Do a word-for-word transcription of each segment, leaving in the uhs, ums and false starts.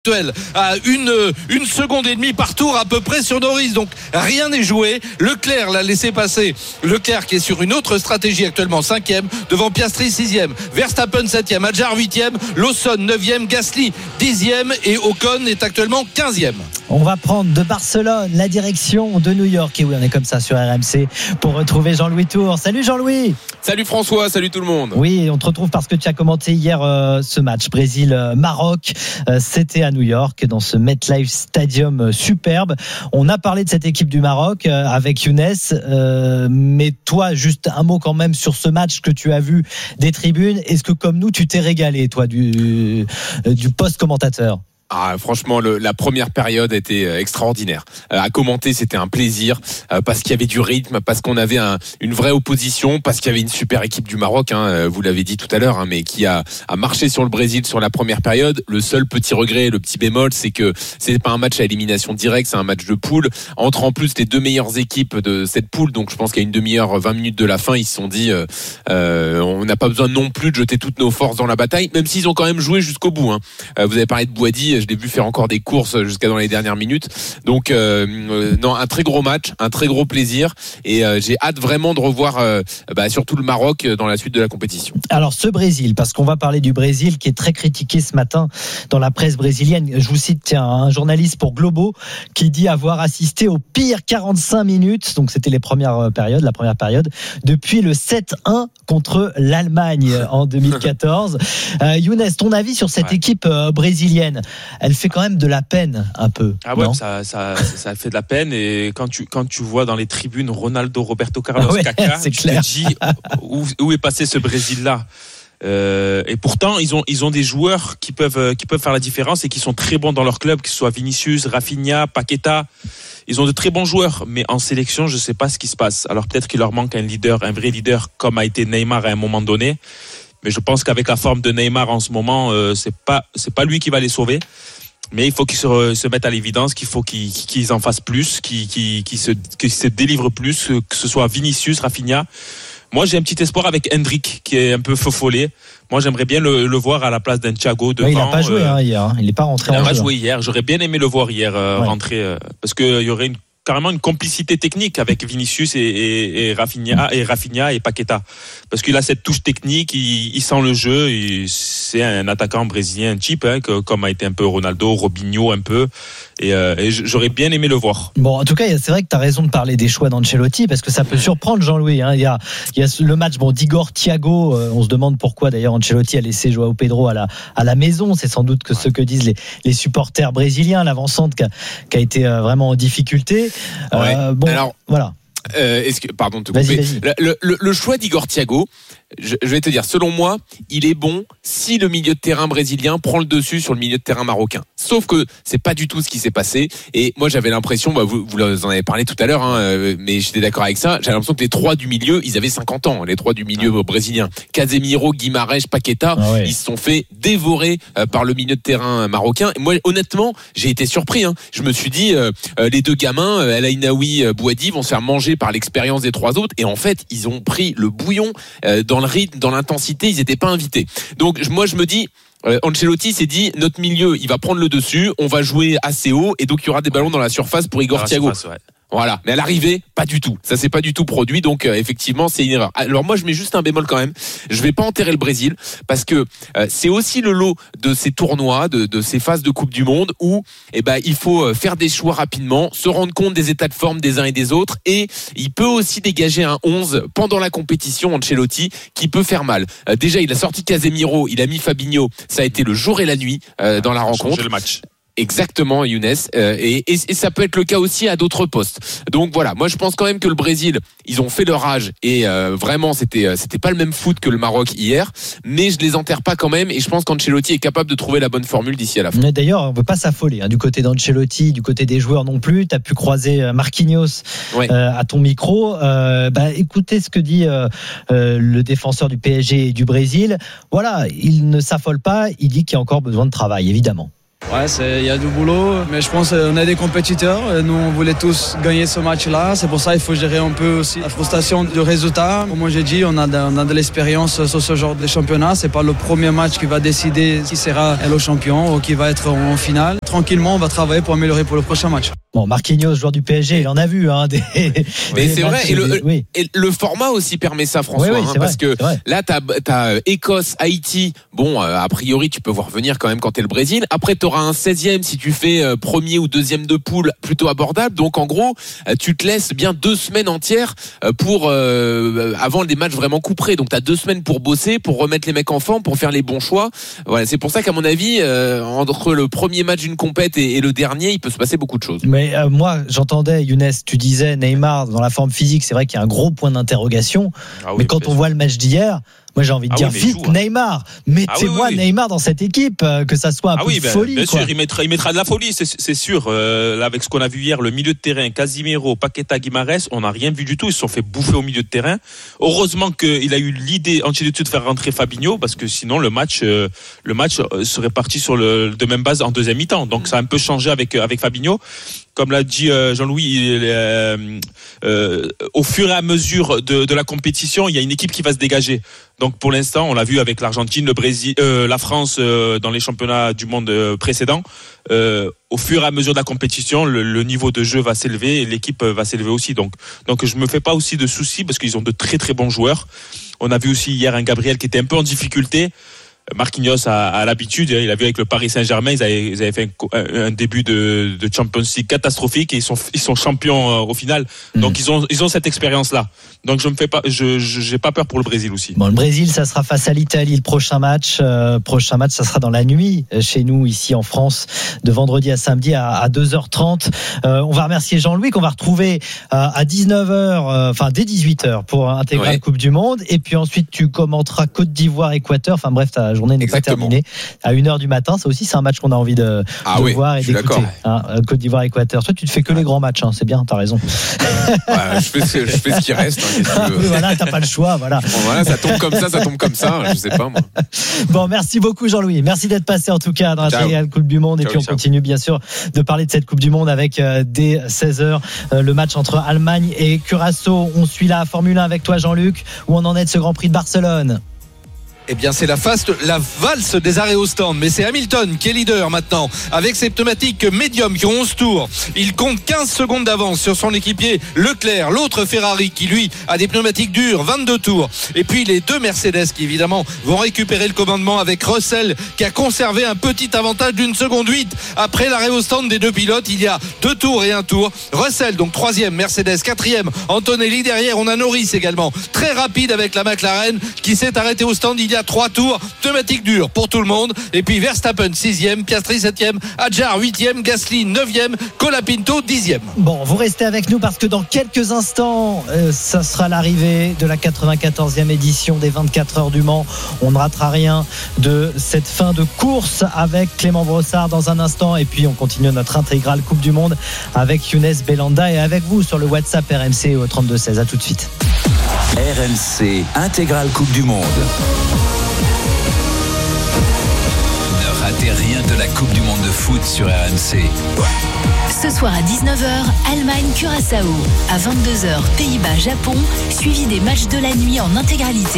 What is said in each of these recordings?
à une, une seconde et demie par tour à peu près sur Norris, donc rien n'est joué. Leclerc l'a laissé passer, Leclerc qui est sur une autre stratégie actuellement, cinquième, devant Piastri sixième, Verstappen septième, Hadjar huitième, Lawson neuvième, Gasly dixième et Ocon est actuellement quinzième. On va prendre de Barcelone la direction de New York, et oui, on est comme ça sur R M C pour retrouver Jean-Louis Tour. Salut Jean-Louis. Salut François, salut tout le monde. Oui, on te retrouve parce que tu as commenté hier euh, ce match Brésil-Maroc. Euh, c'était à New York, dans ce MetLife Stadium euh, superbe. On a parlé de cette équipe du Maroc euh, avec Younes, euh, mais toi, juste un mot quand même sur ce match que tu as vu des tribunes. Est-ce que comme nous, tu t'es régalé, toi, du, euh, du post-commentateur ? Ah, franchement, le, la première période était extraordinaire. Euh, à commenter, c'était un plaisir euh, parce qu'il y avait du rythme, parce qu'on avait un, une vraie opposition, parce qu'il y avait une super équipe du Maroc. Hein, vous l'avez dit tout à l'heure, hein, mais qui a, a marché sur le Brésil sur la première période. Le seul petit regret, le petit bémol, c'est que c'est pas un match à élimination directe, c'est un match de poule. Entre en plus les deux meilleures équipes de cette poule, donc je pense qu'à une demi-heure, vingt minutes de la fin, ils se sont dit, euh, euh, on n'a pas besoin non plus de jeter toutes nos forces dans la bataille, même s'ils ont quand même joué jusqu'au bout. Hein. Euh, vous avez parlé de Bouhaddi. Je l'ai vu faire encore des courses jusqu'à dans les dernières minutes. Donc euh, euh, non, un très gros match, un très gros plaisir, et euh, j'ai hâte vraiment de revoir euh, bah, surtout le Maroc dans la suite de la compétition. Alors ce Brésil, parce qu'on va parler du Brésil qui est très critiqué ce matin dans la presse brésilienne. Je vous cite tiens, un journaliste pour Globo qui dit avoir assisté aux pires quarante-cinq minutes, donc c'était les premières périodes, la première période, depuis le sept un contre l'Allemagne en deux mille quatorze. euh, Younes, ton avis sur cette ouais. équipe euh, brésilienne? Elle fait quand même de la peine un peu. Ah ouais, non ça, ça, ça fait de la peine, et quand tu, quand tu vois dans les tribunes Ronaldo, Roberto Carlos, ah ouais, Kaká, tu clair. te dis où, où est passé ce Brésil-là. Euh, et pourtant, ils ont, ils ont des joueurs qui peuvent, qui peuvent faire la différence et qui sont très bons dans leur club, que ce soit Vinicius, Rafinha, Paqueta. Ils ont de très bons joueurs, mais en sélection, je ne sais pas ce qui se passe. Alors peut-être qu'il leur manque un leader, un vrai leader, comme a été Neymar à un moment donné. Mais je pense qu'avec la forme de Neymar en ce moment, euh, c'est pas, c'est pas lui qui va les sauver. Mais il faut qu'ils se, se mettent à l'évidence qu'il faut qu'ils, qu'ils en fassent plus, qu'ils, qu'ils, qu'ils, se, qu'ils se délivrent plus, que ce soit Vinicius, Rafinha. Moi, j'ai un petit espoir avec Hendrick, qui est un peu faux follet. Moi, j'aimerais bien le, le voir à la place d'un Thiago devant. Ouais, il n'a pas joué euh, hein, hier. Il n'est pas rentré. Il n'a en pas jeu. joué hier. J'aurais bien aimé le voir hier euh, ouais. rentrer, euh, parce qu'il y aurait une carrément une complicité technique avec Vinicius et, et, et Rafinha et Rafinha et Paqueta, parce qu'il a cette touche technique, il, il sent le jeu, il, c'est un attaquant brésilien type, hein, que, comme a été un peu Ronaldo, Robinho un peu, et, euh, et j'aurais bien aimé le voir. Bon, en tout cas, c'est vrai que tu as raison de parler des choix d'Ancelotti, parce que ça peut surprendre Jean-Louis. Hein. Il y a, il y a le match bon d'Igor Thiago. Euh, on se demande pourquoi d'ailleurs Ancelotti a laissé João Pedro à la à la maison. C'est sans doute que ce que disent les, les supporters brésiliens, l'avant-centre qui a, qui a été euh, vraiment en difficulté. Ouais. Euh, bon, alors voilà. Euh, est-ce que, pardon de te vas-y, couper. Vas-y. Le, le, le choix d'Igor Thiago, je, je vais te dire, selon moi, il est bon si le milieu de terrain brésilien prend le dessus sur le milieu de terrain marocain. Sauf que c'est pas du tout ce qui s'est passé. Et moi, j'avais l'impression, bah, vous, vous en avez parlé tout à l'heure, hein, mais j'étais d'accord avec ça. J'avais l'impression que les trois du milieu, ils avaient cinquante ans, les trois du milieu ah. brésilien. Casemiro, Guimarães, Paqueta, ah ouais. ils se sont fait dévorer euh, par le milieu de terrain marocain. Et moi, honnêtement, j'ai été surpris. Hein. Je me suis dit, euh, euh, les deux gamins, El Ainaoui, euh, Bouhaddi, vont se faire manger par l'expérience des trois autres. Et en fait, ils ont pris le bouillon euh, dans le rythme, dans l'intensité. Ils n'étaient pas invités. Donc, moi, je me dis. Euh, Ancelotti s'est dit notre milieu il va prendre le dessus, on va jouer assez haut et donc il y aura des ballons dans la surface pour Igor Thiago. Surface, ouais. Voilà, mais à l'arrivée, pas du tout. Ça s'est pas du tout produit, donc euh, effectivement, c'est une erreur. Alors moi, je mets juste un bémol quand même. Je vais pas enterrer le Brésil parce que euh, c'est aussi le lot de ces tournois, de, de ces phases de Coupe du Monde où, eh ben, il faut faire des choix rapidement, se rendre compte des états de forme des uns et des autres, et il peut aussi dégager un onze pendant la compétition, Ancelotti, qui peut faire mal. Euh, déjà, il a sorti Casemiro, il a mis Fabinho. Ça a été le jour et la nuit euh, dans la rencontre. Changer le match. Exactement, Younes, euh, et, et, et ça peut être le cas aussi à d'autres postes. Donc voilà, moi je pense quand même que le Brésil, ils ont fait leur âge et euh, vraiment c'était c'était pas le même foot que le Maroc hier, mais je les enterre pas quand même et je pense qu'Ancelotti est capable de trouver la bonne formule d'ici à la fin. Mais d'ailleurs, on veut pas s'affoler hein, du côté d'Ancelotti, du côté des joueurs non plus. Tu as pu croiser Marquinhos ouais. euh, à ton micro. Euh, bah écoutez ce que dit euh, euh, le défenseur du P S G et du Brésil. Voilà, il ne s'affole pas. Il dit qu'il y a encore besoin de travail, évidemment. Ouais, il y a du boulot, mais je pense qu'on est des compétiteurs. Nous, on voulait tous gagner ce match-là. C'est pour ça qu'il faut gérer un peu aussi la frustration du résultat. Comme moi j'ai dit, on a de, on a de l'expérience sur ce genre de championnat. C'est pas le premier match qui va décider qui sera le champion ou qui va être en finale. Tranquillement, on va travailler pour améliorer pour le prochain match. Bon, Marquinhos, joueur du P S G, il en a vu hein, des. Mais des c'est vrai, et le, des, oui. et le format aussi permet ça, François, oui, oui, hein, vrai, parce que là, t'as, t'as Écosse, Haïti. Bon, euh, a priori, tu peux voir venir quand même quand t'es le Brésil. Après, t'auras un seizième si tu fais euh, premier ou deuxième de poule, plutôt abordable. Donc, en gros, euh, tu te laisses bien deux semaines entières euh, pour euh, avant les matchs vraiment couperés. Donc, t'as deux semaines pour bosser, pour remettre les mecs en forme, pour faire les bons choix. Voilà, c'est pour ça qu'à mon avis, euh, entre le premier match d'une compète et, et le dernier, il peut se passer beaucoup de choses. Mais euh, moi, j'entendais, Younes, tu disais Neymar dans la forme physique, c'est vrai qu'il y a un gros point d'interrogation. Ah oui, mais quand on voit le match d'hier, moi j'ai envie de ah dire oui, vite joue, Neymar, mettez-moi ah oui, oui, Neymar dans cette équipe, euh, que ça soit un ah peu oui, de ben, folie. Bien quoi. sûr, il mettra, il mettra de la folie, c'est, c'est sûr. Euh, là, avec ce qu'on a vu hier, le milieu de terrain, Casimiro, Paqueta, Guimarães, on n'a rien vu du tout. Ils se sont fait bouffer au milieu de terrain. Heureusement qu'il a eu l'idée, Ancelotti, de faire rentrer Fabinho, parce que sinon le match, euh, le match serait parti sur le de même base en deuxième mi-temps. Donc ça a un peu changé avec avec Fabinho. Comme l'a dit Jean-Louis, il, euh, euh, au fur et à mesure de, de la compétition, il y a une équipe qui va se dégager. Donc pour l'instant, on l'a vu avec l'Argentine, le Brésil, euh, la France euh, dans les championnats du monde euh, précédents. Euh, au fur et à mesure de la compétition, le, le niveau de jeu va s'élever et l'équipe va s'élever aussi. Donc, donc je me fais pas aussi de soucis parce qu'ils ont de très très bons joueurs. On a vu aussi hier un Gabriel qui était un peu en difficulté. Marquinhos a, a l'habitude, il a vu avec le Paris Saint-Germain, ils avaient, ils avaient fait un, un début de, de Champions League catastrophique et ils sont, ils sont champions euh, au final. Donc mmh. ils ont, ils ont cette expérience-là. Donc je me fais pas, je, je j'ai pas peur pour le Brésil aussi. Bon, le Brésil, ça sera face à l'Italie le prochain match. Euh, prochain match, ça sera dans la nuit chez nous ici en France, de vendredi à samedi à, à deux heures trente. Euh, on va remercier Jean-Louis qu'on va retrouver euh, à dix-neuf heures, euh, enfin dès dix-huit heures pour intégrer la Coupe du Monde. Et puis ensuite tu commenteras Côte d'Ivoire, Équateur. Enfin bref, ta journée n'est Exactement. pas terminée. À une heure du matin, ça aussi c'est un match qu'on a envie de, ah de oui, voir et d'écouter. Hein, Côte d'Ivoire, Équateur. Toi, tu te fais que les grands matchs. Hein, c'est bien, t'as raison. Ouais, je fais ce, je fais ce qui reste. Hein, oui, voilà, t'as pas le choix, voilà. Bon, voilà, ça tombe comme ça, ça tombe comme ça, je sais pas moi. Bon, merci beaucoup Jean-Louis. Merci d'être passé en tout cas dans la Coupe du Monde. Ciao, et puis on ciao. continue bien sûr de parler de cette Coupe du Monde avec euh, dès seize heures euh, le match entre Allemagne et Curaçao. On suit la Formule un avec toi Jean-Luc. Où on en est de ce Grand Prix de Barcelone? Eh bien, c'est la, fast, la valse des arrêts au stand. Mais c'est Hamilton qui est leader maintenant, avec ses pneumatiques médium qui ont onze tours. Il compte quinze secondes d'avance sur son équipier Leclerc, l'autre Ferrari qui, lui, a des pneumatiques dures, vingt-deux tours. Et puis, les deux Mercedes qui, évidemment, vont récupérer le commandement avec Russell, qui a conservé un petit avantage d'une seconde huit. Après l'arrêt au stand des deux pilotes, il y a deux tours et un tour. Russell, donc troisième, Mercedes, quatrième, Antonelli. Derrière, on a Norris également, très rapide avec la McLaren, qui s'est arrêté au stand il y a trois tours, pneumatique dure pour tout le monde. Et puis Verstappen sixième, Piastri septième, Adjar huitième, Gasly neuvième, Colapinto dixième. Bon, vous restez avec nous parce que dans quelques instants euh, ça sera l'arrivée de la quatre-vingt-quatorzième édition des vingt-quatre heures du Mans. On ne ratera rien de cette fin de course avec Clément Brossard dans un instant et puis on continue notre intégrale Coupe du Monde avec Younes Belanda et avec vous sur le WhatsApp R M C au trente-deux seize. À tout de suite. R M C intégrale Coupe du Monde. Ne ratez rien de la Coupe du Monde de foot sur R M C. Ce soir à dix-neuf heures, Allemagne-Curaçao. À vingt-deux heures, Pays-Bas-Japon, suivi des matchs de la nuit en intégralité.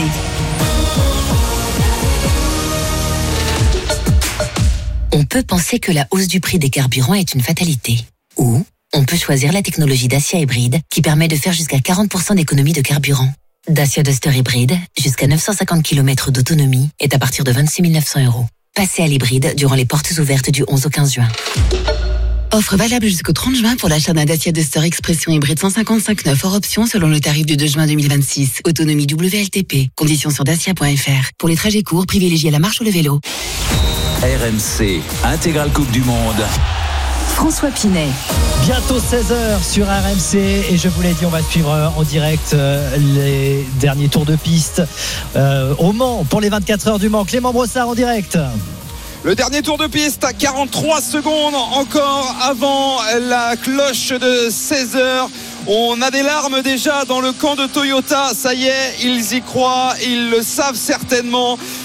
On peut penser que la hausse du prix des carburants est une fatalité. Ou on peut choisir la technologie Dacia Hybride qui permet de faire jusqu'à quarante pour cent d'économie de carburant. Dacia Duster Hybride, jusqu'à neuf cent cinquante kilomètres d'autonomie, est à partir de vingt-six mille neuf cents euros. Passez à l'hybride durant les portes ouvertes du onze au quinze juin. Offre valable jusqu'au trente juin pour l'achat d'un Dacia Duster Expression Hybride cent cinquante-cinq neuf hors option selon le tarif du deux juin deux mille vingt-six. Autonomie W L T P. Conditions sur dacia point f r. Pour les trajets courts, privilégiez la marche ou le vélo. R M C, intégrale Coupe du Monde. François Pinet. Bientôt seize heures sur R M C et je vous l'ai dit, on va suivre en direct les derniers tours de piste euh, au Mans pour les vingt-quatre heures du Mans. Clément Brossard en direct. Le dernier tour de piste à quarante-trois secondes encore avant la cloche de seize heures. On a des larmes déjà dans le camp de Toyota. Ça y est, ils y croient, ils le savent certainement.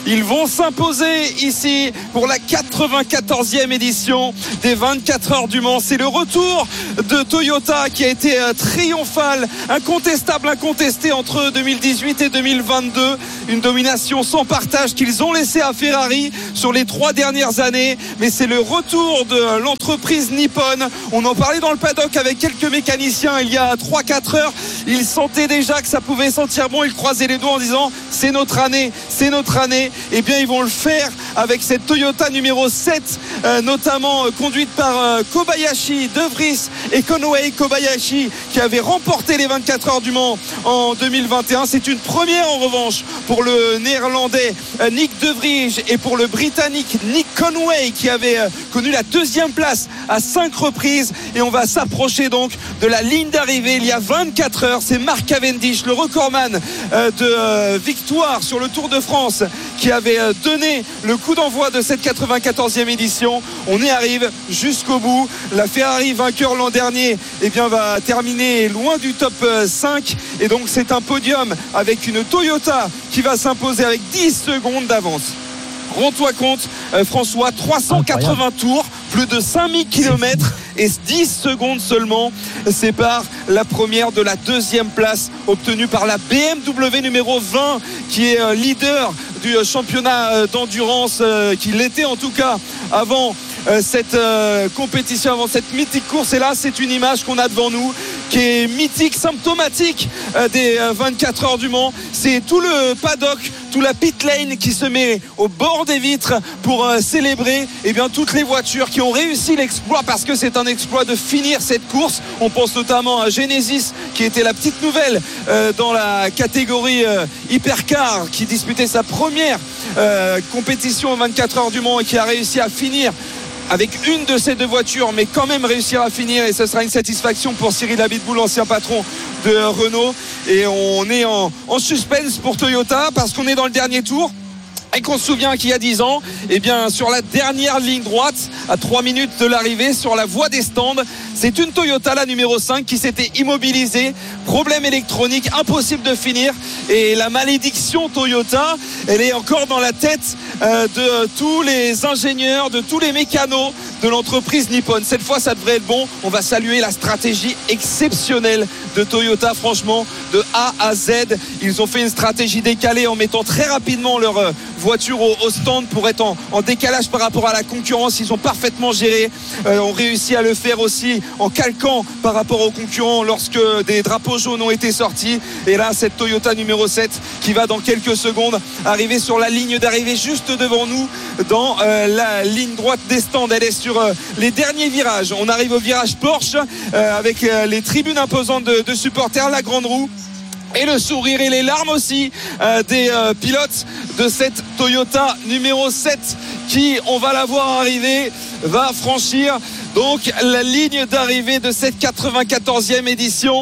Ils vont s'imposer ici pour la quatre-vingt-quatorzième édition des vingt-quatre heures du Mans. C'est le retour de Toyota qui a été triomphal, incontestable, incontesté entre deux mille dix-huit et deux mille vingt-deux. Une domination sans partage qu'ils ont laissée à Ferrari sur les trois dernières années. Mais c'est le retour de l'entreprise nippone. On en parlait dans le paddock avec quelques mécaniciens il y a trois quatre heures. Ils sentaient déjà que ça pouvait sentir bon. Ils croisaient les doigts en disant c'est notre année, c'est notre année. Et bien ils vont le faire avec cette Toyota numéro sept, euh, notamment euh, conduite par euh, Kobayashi, De Vries et Conway. Kobayashi qui avait remporté les vingt-quatre heures du Mans en deux mille vingt et un. C'est une première en revanche pour le néerlandais euh, Nick De Vries et pour le britannique Nick Conway qui avait euh, connu la deuxième place à cinq reprises. Et on va s'approcher donc de la ligne d'arrivée il y a vingt-quatre heures. C'est Mark Cavendish, le recordman euh, de euh, victoire sur le Tour de France, qui avait euh, donné le coup d'envoi de cette quatre-vingt-quatorzième édition. On y arrive jusqu'au bout. La Ferrari, vainqueur l'an dernier, eh bien, va terminer loin du top cinq. Et donc c'est un podium avec une Toyota qui va s'imposer avec dix secondes d'avance. Rends-toi compte, euh, François, trois cent quatre-vingts Incroyable. Tours, plus de cinq mille kilomètres et dix secondes seulement séparent la première de la deuxième place obtenue par la B M W numéro vingt, qui est euh, leader du euh, championnat euh, d'endurance, euh, qui l'était en tout cas avant euh, cette euh, compétition, avant cette mythique course. Et là, c'est une image qu'on a devant nous qui est mythique, symptomatique euh, des euh, vingt-quatre heures du Mans. C'est tout le paddock, tout la pit lane qui se met au bord des vitres pour euh, célébrer eh bien, toutes les voitures qui ont réussi l'exploit, parce que c'est un exploit de finir cette course. On pense notamment à Genesis qui était la petite nouvelle euh, dans la catégorie euh, Hypercar, qui disputait sa première euh, compétition aux vingt-quatre heures du Mans et qui a réussi à finir avec une de ces deux voitures, mais quand même réussir à finir. Et ce sera une satisfaction pour Cyril Abiteboul, l'ancien patron de Renault. Et on est en, en suspense pour Toyota parce qu'on est dans le dernier tour. Et qu'on se souvient qu'il y a dix ans, eh bien, sur la dernière ligne droite, à trois minutes de l'arrivée, sur la voie des stands, c'est une Toyota, la numéro cinq, qui s'était immobilisée. Problème électronique, impossible de finir. Et la malédiction Toyota, elle est encore dans la tête euh, de tous les ingénieurs, de tous les mécanos de l'entreprise nippone. Cette fois, ça devrait être bon. On va saluer la stratégie exceptionnelle de Toyota, franchement, de A à Z. Ils ont fait une stratégie décalée en mettant très rapidement leur euh, voiture au, au stand pour être en, en décalage par rapport à la concurrence. Ils ont parfaitement géré, euh, ont réussi à le faire aussi en calquant par rapport aux concurrents lorsque des drapeaux jaunes ont été sortis. Et là, cette Toyota numéro sept qui va dans quelques secondes arriver sur la ligne d'arrivée juste devant nous dans euh, la ligne droite des stands. Elle est sur euh, les derniers virages. On arrive au virage Porsche euh, avec euh, les tribunes imposantes de, de supporters, la grande roue et le sourire et les larmes aussi euh, des euh, pilotes de cette Toyota numéro sept qui, on va la voir arriver, va franchir donc la ligne d'arrivée de cette quatre-vingt-quatorzième édition.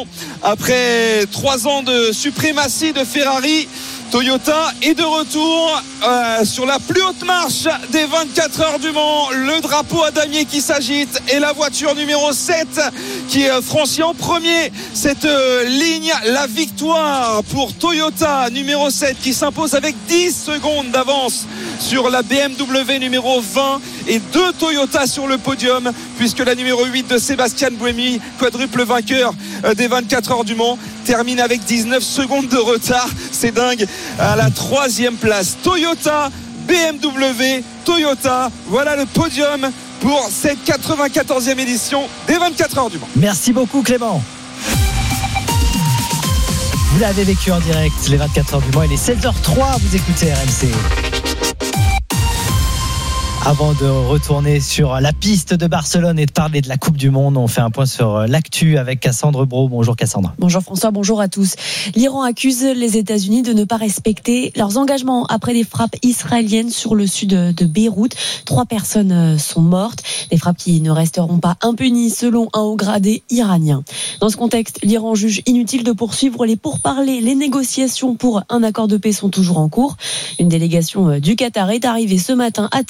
Après trois ans de suprématie de Ferrari, Toyota est de retour euh, sur la plus haute marche des vingt-quatre heures du Mans. Le drapeau à damier qui s'agite et la voiture numéro sept qui euh, franchit en premier cette euh, ligne. La victoire pour Toyota numéro sept qui s'impose avec dix secondes d'avance sur la B M W numéro vingt et deux Toyota sur le podium, puisque la numéro huit de Sébastien Buemi, quadruple vainqueur euh, des vingt-quatre heures du Mans, termine avec dix-neuf secondes de retard. C'est dingue. À la troisième place, Toyota, B M W, Toyota. Voilà le podium pour cette quatre-vingt-quatorzième édition des vingt-quatre heures du Mans. Merci beaucoup Clément. Vous l'avez vécu en direct, les vingt-quatre heures du Mans. Il est seize heures trois, vous écoutez R M C. Avant de retourner sur la piste de Barcelone et de parler de la Coupe du Monde, on fait un point sur l'actu avec Cassandre Braud. Bonjour Cassandre. Bonjour François, bonjour à tous. L'Iran accuse les États-Unis de ne pas respecter leurs engagements après des frappes israéliennes sur le sud de Beyrouth. Trois personnes sont mortes. Des frappes qui ne resteront pas impunies selon un haut gradé iranien. Dans ce contexte, l'Iran juge inutile de poursuivre les pourparlers. Les négociations pour un accord de paix sont toujours en cours. Une délégation du Qatar est arrivée ce matin à Téhéran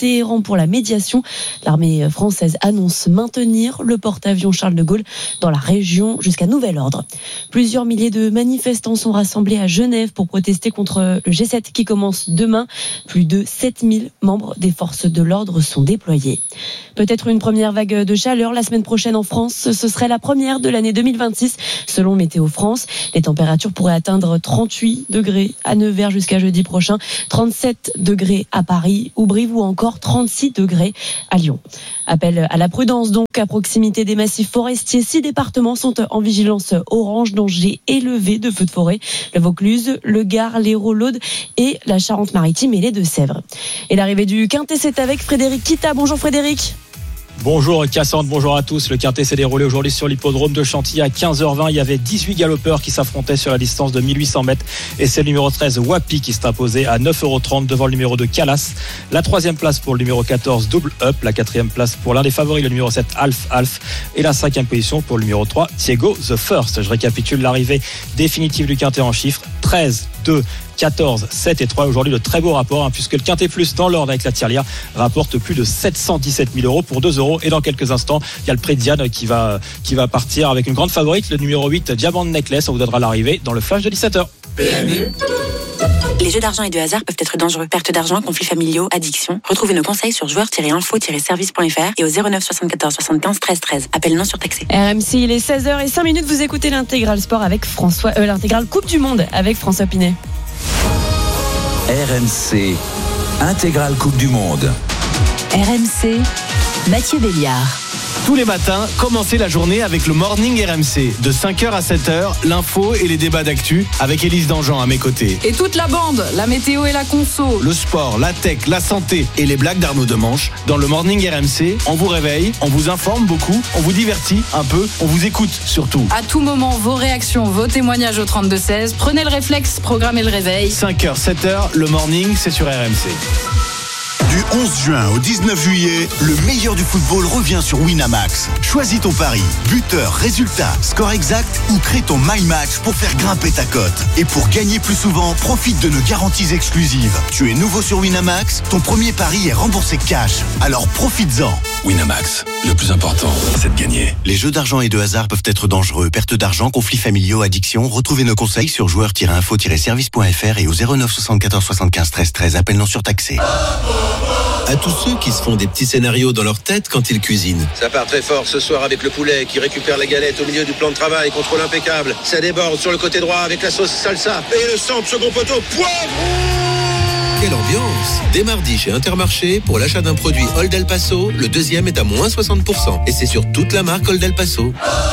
pour la médiation. L'armée française annonce maintenir le porte-avions Charles de Gaulle dans la région jusqu'à nouvel ordre. Plusieurs milliers de manifestants sont rassemblés à Genève pour protester contre le G sept qui commence demain. Plus de sept mille membres des forces de l'ordre sont déployés. Peut-être une première vague de chaleur la semaine prochaine en France. Ce serait la première de l'année deux mille vingt-six selon Météo France. Les températures pourraient atteindre trente-huit degrés à Nevers jusqu'à jeudi prochain, trente-sept degrés à Paris ou Brive ou encore trente-six degrés à Lyon. Appel à la prudence donc à proximité des massifs forestiers. Six départements sont en vigilance orange, danger élevé de feux de forêt. Le Vaucluse, le Gard, l'Hérault, l'Aude et la Charente-Maritime et les Deux-Sèvres. Et l'arrivée du Quintet, c'est avec Frédéric Kita. Bonjour Frédéric. Bonjour Cassandre, bonjour à tous. Le Quintet s'est déroulé aujourd'hui sur l'hippodrome de Chantilly à quinze heures vingt. Il y avait dix-huit galopeurs qui s'affrontaient sur la distance de mille huit cents mètres. Et c'est le numéro treize, Wapi, qui s'est imposé à neuf euros trente devant le numéro deux, Calas. La troisième place pour le numéro quatorze, Double Up. La quatrième place pour l'un des favoris, le numéro sept, Alf Alf. Et la cinquième position pour le numéro trois, Thiego The First. Je récapitule l'arrivée définitive du Quintet en chiffres. treize, deux, quatorze, sept et trois. Aujourd'hui, le très beau rapport, hein, puisque le Quintet Plus dans l'ordre avec la tirelire rapporte plus de sept cent dix-sept mille euros pour deux euros. Et dans quelques instants, il y a le prix de Diane qui va, qui va partir avec une grande favorite, le numéro huit, Diamond Necklace. On vous donnera l'arrivée dans le flash de dix-sept heures. Les jeux d'argent et de hasard peuvent être dangereux. Perte d'argent, conflits familiaux, addiction. Retrouvez nos conseils sur joueurs tiret info tiret service point f r et au zéro neuf soixante-quatorze soixante-quinze treize treize. Appel non surtaxé. R M C, il est seize heures cinq minutes. Vous écoutez l'intégral sport avec François, euh, l'intégral Coupe du Monde avec François Pinet. R M C, intégrale Coupe du Monde. R M C, Mathieu Béliard. Tous les matins, commencez la journée avec le Morning R M C. De cinq heures à sept heures, l'info et les débats d'actu avec Élise Dangean à mes côtés. Et toute la bande, la météo et la conso. Le sport, la tech, la santé et les blagues d'Arnaud Demanche. Dans le Morning R M C, on vous réveille, on vous informe beaucoup, on vous divertit un peu, on vous écoute surtout. À tout moment, vos réactions, vos témoignages au trente-deux seize. Prenez le réflexe, programmez le réveil. cinq heures, sept heures, le Morning, c'est sur R M C. Du onze juin au dix-neuf juillet, le meilleur du football revient sur Winamax. Choisis ton pari, buteur, résultat, score exact ou crée ton My Match pour faire grimper ta cote. Et pour gagner plus souvent, profite de nos garanties exclusives. Tu es nouveau sur Winamax, ton premier pari est remboursé cash. Alors profites-en. Winamax, le plus important, c'est de gagner. Les jeux d'argent et de hasard peuvent être dangereux. Perte d'argent, conflits familiaux, addiction. Retrouvez nos conseils sur joueurs tiret info tiret service point f r et au zéro neuf soixante-quatorze soixante-quinze treize treize. Appel non surtaxé. À tous ceux qui se font des petits scénarios dans leur tête quand ils cuisinent. Ça part très fort ce soir avec le poulet qui récupère la galette au milieu du plan de travail, contrôle impeccable. Ça déborde sur le côté droit avec la sauce salsa et le centre, second poteau, poivre. Quelle ambiance! Dès mardi chez Intermarché, pour l'achat d'un produit Old El Paso, le deuxième est à moins soixante pour cent. Et c'est sur toute la marque Old El Paso.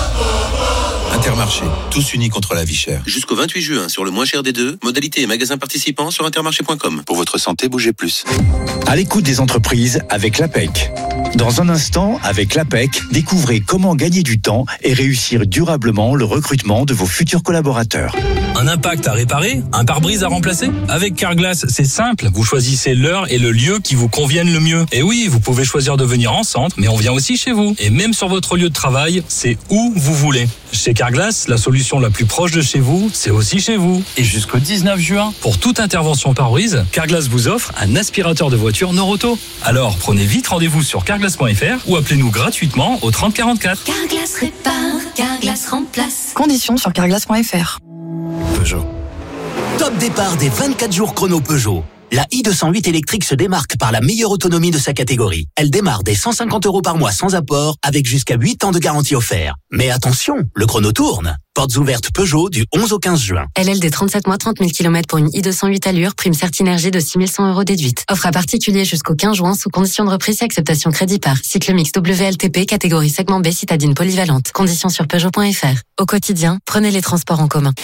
Intermarché, tous unis contre la vie chère. Jusqu'au vingt-huit juin, sur le moins cher des deux, modalité et magasins participants sur intermarché point com. Pour votre santé, bougez plus. À l'écoute des entreprises avec l'A P E C. Dans un instant, avec l'A P E C, découvrez comment gagner du temps et réussir durablement le recrutement de vos futurs collaborateurs. Un impact à réparer? Un pare-brise à remplacer? Avec Carglass, c'est simple. Vous choisissez l'heure et le lieu qui vous conviennent le mieux. Et oui, vous pouvez choisir de venir en centre, mais on vient aussi chez vous. Et même sur votre lieu de travail, c'est où vous voulez. Chez Carglass, la solution la plus proche de chez vous, c'est aussi chez vous. Et jusqu'au dix-neuf juin, pour toute intervention pare-brise, Carglass vous offre un aspirateur de voiture Nord-Auto. Alors, prenez vite rendez-vous sur carglass point f r ou appelez-nous gratuitement au trente quarante-quatre. Carglass répare, Carglass remplace. Conditions sur carglass point f r. Peugeot. Top départ des vingt-quatre jours chrono Peugeot. La i deux cent huit électrique se démarque par la meilleure autonomie de sa catégorie. Elle démarre dès cent cinquante euros par mois sans apport, avec jusqu'à huit ans de garantie offert. Mais attention, le chrono tourne. Portes ouvertes Peugeot du onze au quinze juin. L L D trente-sept mois, trente mille kilomètres pour une i deux cent huit allure, prime Certinergie de six mille cent euros déduite. Offre à particulier jusqu'au quinze juin sous condition de reprise et acceptation crédit par. Cycle mix W L T P, catégorie segment B, citadine polyvalente. Conditions sur Peugeot point f r. Au quotidien, prenez les transports en commun.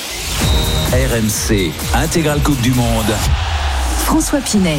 R M C, intégrale Coupe du Monde. François Pinet.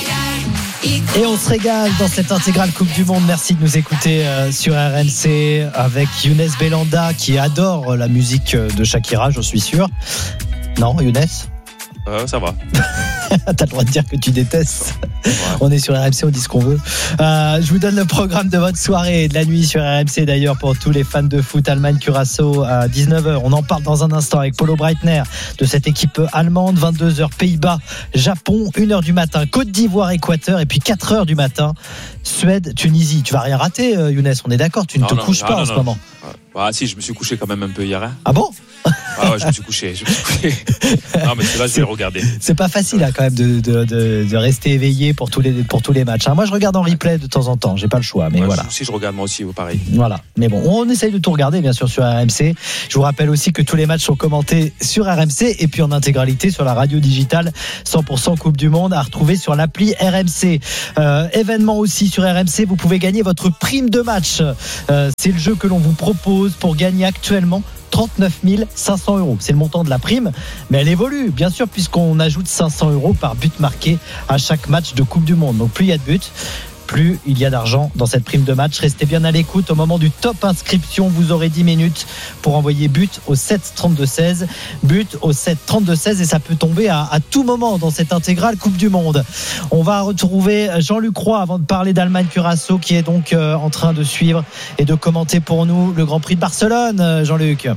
Et on se régale dans cette intégrale Coupe du Monde. Merci de nous écouter euh, sur R M C avec Younes Belanda qui adore la musique de Shakira, je suis sûr. Non, Younes ? Euh, ça va. T'as le droit de dire que tu détestes. Ouais. On est sur R M C, on dit ce qu'on veut. Euh, je vous donne le programme de votre soirée et de la nuit sur R M C d'ailleurs pour tous les fans de foot. Allemagne-Curaçao à dix-neuf heures. On en parle dans un instant avec Polo Breitner de cette équipe allemande. vingt-deux heures Pays-Bas, Japon. une heure du matin Côte d'Ivoire, Équateur. Et puis quatre heures du matin Suède, Tunisie. Tu vas rien rater, Younes, on est d'accord. Tu ne non, te non, couches non, pas non, en non. ce moment. Ah si, je me suis couché quand même un peu hier. Hein. Ah bon? Ah ouais, je me suis couché. Je me suis couché. Non, mais c'est là, je vais regarder. C'est pas facile là, quand même de, de, de, de rester éveillé pour tous les, pour tous les matchs. Hein. Moi, je regarde en replay de temps en temps. J'ai pas le choix, mais ouais, voilà. Je, si je regarde moi aussi, pareil. Voilà. Mais bon, on essaye de tout regarder, bien sûr, sur R M C. Je vous rappelle aussi que tous les matchs sont commentés sur R M C et puis en intégralité sur la radio digitale cent pour cent Coupe du Monde à retrouver sur l'appli R M C. Euh, événement aussi sur R M C. Vous pouvez gagner votre prime de match. Euh, c'est le jeu que l'on vous propose pour gagner actuellement trente-neuf mille cinq cents euros. C'est le montant de la prime, mais elle évolue, bien sûr, puisqu'on ajoute cinq cents euros par but marqué à chaque match de Coupe du Monde. Donc plus il y a de buts, plus il y a d'argent dans cette prime de match. Restez bien à l'écoute. Au moment du top inscription, vous aurez dix minutes pour envoyer but au sept trente-deux seize. But au sept trente-deux seize et ça peut tomber à, à tout moment dans cette intégrale Coupe du Monde. On va retrouver Jean-Luc Roy avant de parler d'Allemagne-Curaçao qui est donc euh, en train de suivre et de commenter pour nous le Grand Prix de Barcelone. Jean-Luc.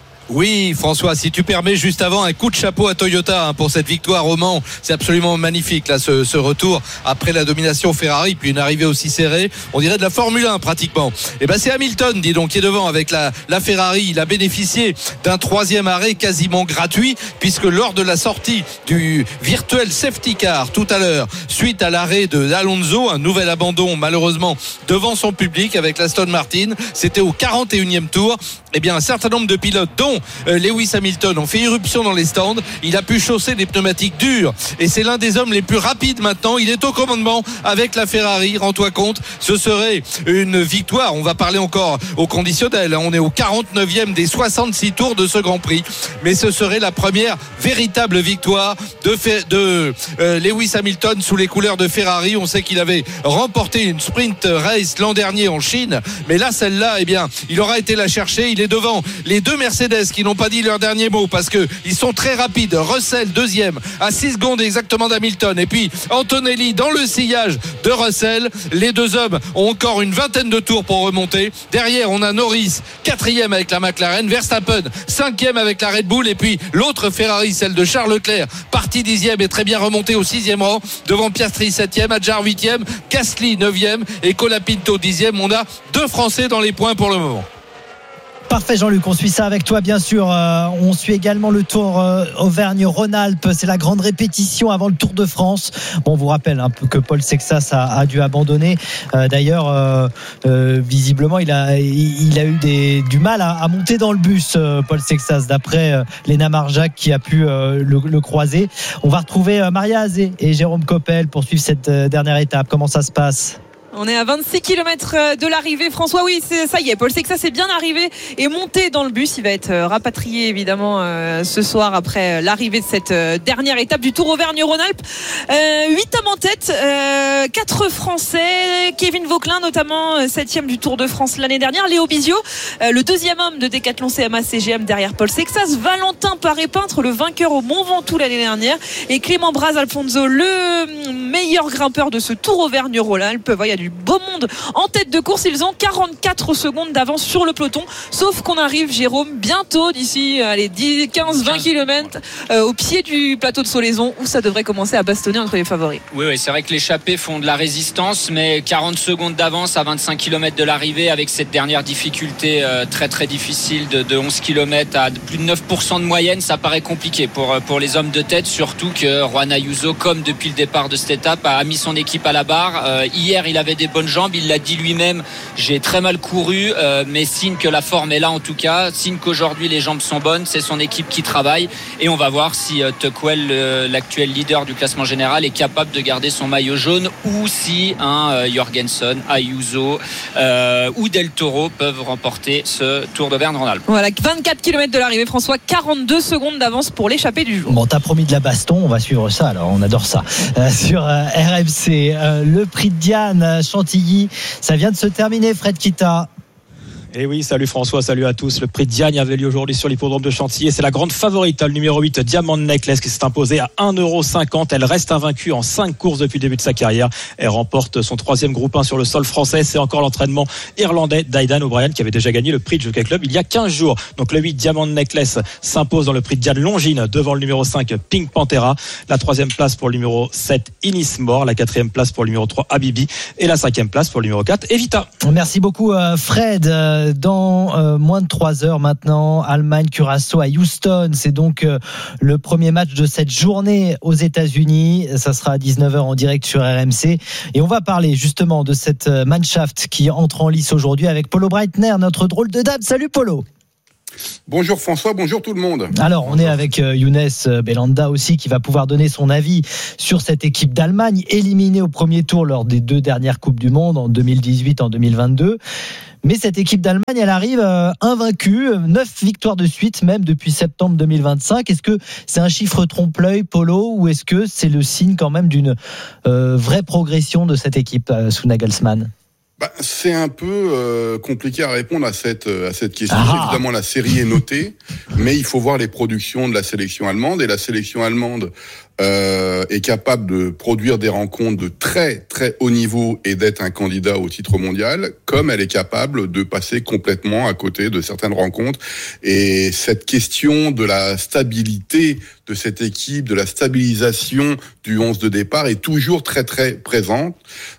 Oui, François, si tu permets, juste avant, un coup de chapeau à Toyota hein, pour cette victoire au Mans. C'est absolument magnifique, là, ce, ce retour après la domination Ferrari, puis une arrivée aussi serrée. On dirait de la Formule un, pratiquement. Et ben, c'est Hamilton, dis donc, qui est devant avec la, la Ferrari. Il a bénéficié d'un troisième arrêt quasiment gratuit, puisque lors de la sortie du virtuel safety car tout à l'heure, suite à l'arrêt de Alonso, un nouvel abandon, malheureusement, devant son public avec l'Aston Martin, c'était au quarante et unième tour. Eh bien, un certain nombre de pilotes, dont Lewis Hamilton, ont fait irruption dans les stands. Il a pu chausser des pneumatiques dures et c'est l'un des hommes les plus rapides maintenant. Il est au commandement avec la Ferrari. Rends-toi compte, ce serait une victoire. On va parler encore au conditionnel. On est au quarante-neuvième des soixante-six tours de ce Grand Prix, mais ce serait la première véritable victoire de, de euh, Lewis Hamilton sous les couleurs de Ferrari. On sait qu'il avait remporté une sprint race l'an dernier en Chine, mais là, celle-là, eh bien, il aura été la chercher. Il est devant les deux Mercedes qui n'ont pas dit leur dernier mot parce qu'ils sont très rapides. Russell deuxième à six secondes exactement d'Hamilton, et puis Antonelli dans le sillage de Russell. Les deux hommes ont encore une vingtaine de tours pour remonter. Derrière, on a Norris quatrième avec la McLaren, Verstappen cinquième avec la Red Bull, et puis l'autre Ferrari, celle de Charles Leclerc, parti dixième et très bien remonté au sixième rang devant Piastri septième, Adjar huitième, Gasly neuvième et Colapinto dixième. On a deux Français dans les points pour le moment. Parfait Jean-Luc, on suit ça avec toi bien sûr. Euh, on suit également le Tour euh, Auvergne-Rhône-Alpes. C'est la grande répétition avant le Tour de France. Bon, on vous rappelle un peu que Paul Sexas a, a dû abandonner. Euh, d'ailleurs, euh, euh, visiblement, il a, il a eu des, du mal à, à monter dans le bus, euh, Paul Sexas, d'après euh, Léna Marjac qui a pu euh, le, le croiser. On va retrouver euh, Maria Azé et Jérôme Coppel pour suivre cette euh, dernière étape. Comment ça se passe ? On est à vingt-six kilomètres de l'arrivée. François, oui, c'est, ça y est. Paul Sexas est bien arrivé et monté dans le bus. Il va être rapatrié, évidemment, euh, ce soir après l'arrivée de cette euh, dernière étape du Tour Auvergne-Rhône-Alpes. Euh, huit hommes en tête, euh, quatre Français. Kevin Vauquelin, notamment, septième du Tour de France l'année dernière. Léo Bizio, euh, le deuxième homme de Décathlon C M A C G M derrière Paul Sexas. Valentin Paré-Peintre, le vainqueur au Mont Ventoux l'année dernière. Et Clément Braz-Alfonso, le meilleur grimpeur de ce Tour Auvergne-Rhône-Alpes. Il y a du beau monde en tête de course. Ils ont quarante-quatre secondes d'avance sur le peloton, sauf qu'on arrive, Jérôme, bientôt d'ici allez, dix, quinze, vingt kilomètres euh, au pied du plateau de Solaison où ça devrait commencer à bastonner entre les favoris. Oui, oui, c'est vrai que l'échappée font de la résistance, mais quarante secondes d'avance à vingt-cinq kilomètres de l'arrivée avec cette dernière difficulté euh, très très difficile de, de onze kilomètres à plus de neuf pour cent de moyenne, ça paraît compliqué pour, pour les hommes de tête, surtout que Juan Ayuso, comme depuis le départ de cette étape, a mis son équipe à la barre. Euh, hier, il avait des bonnes jambes, il l'a dit lui-même, j'ai très mal couru, euh, mais signe que la forme est là en tout cas, signe qu'aujourd'hui les jambes sont bonnes, c'est son équipe qui travaille et on va voir si euh, Tuckwell, euh, l'actuel leader du classement général, est capable de garder son maillot jaune ou si un euh, Jorgensen, Ayuso euh, ou Del Toro peuvent remporter ce Tour d'Auvergne-Rhône-Alpes. Voilà, vingt-quatre kilomètres de l'arrivée, François, quarante-deux secondes d'avance pour l'échappée du jour. Bon, t'as promis de la baston, on va suivre ça alors, on adore ça. Euh, sur euh, R M C, euh, le prix de Diane Chantilly, ça vient de se terminer, Fred Kita. Et oui, salut François, salut à tous. Le prix Diagne avait lieu aujourd'hui sur l'hippodrome de Chantilly et c'est la grande favorite, le numéro huit, Diamond Necklace, qui s'est imposée à un euro cinquante. Elle reste invaincue en cinq courses depuis le début de sa carrière. Elle remporte son troisième groupe un sur le sol français. C'est encore l'entraînement irlandais d'Aidan O'Brien qui avait déjà gagné le prix de Jockey Club il y a quinze jours. Donc le huit, Diamond Necklace, s'impose dans le prix Diane Longines devant le numéro cinq, Pink Panthera. La troisième place pour le numéro sept, Inismore. La quatrième place pour le numéro trois, Habibi. Et la cinquième place pour le numéro quatre, Evita. Merci beaucoup Fred. Dans euh, moins de trois heures maintenant, Allemagne, Curaçao à Houston. C'est donc euh, le premier match de cette journée aux États-Unis. Ça sera à dix-neuf heures en direct sur R M C. Et on va parler justement de cette Mannschaft qui entre en lice aujourd'hui avec Polo Breitner, notre drôle de dame. Salut Polo. Bonjour François, bonjour tout le monde. Alors on est avec Younes Belhanda aussi qui va pouvoir donner son avis sur cette équipe d'Allemagne éliminée au premier tour lors des deux dernières Coupes du Monde en deux mille dix-huit, en deux mille vingt-deux. Mais cette équipe d'Allemagne, elle arrive invaincue, neuf victoires de suite même depuis septembre deux mille vingt-cinq. Est-ce que c'est un chiffre trompe-l'œil, Polo, ou est-ce que c'est le signe quand même d'une euh, vraie progression de cette équipe euh, sous Nagelsmann ? Bah, c'est un peu euh, compliqué à répondre à cette à cette question. Ah. Évidemment, la série est notée, mais il faut voir les productions de la sélection allemande. Et la sélection allemande euh, est capable de produire des rencontres de très très haut niveau et d'être un candidat au titre mondial, comme elle est capable de passer complètement à côté de certaines rencontres. Et cette question de la stabilité de cette équipe, de la stabilisation du onze de départ est toujours très très présente.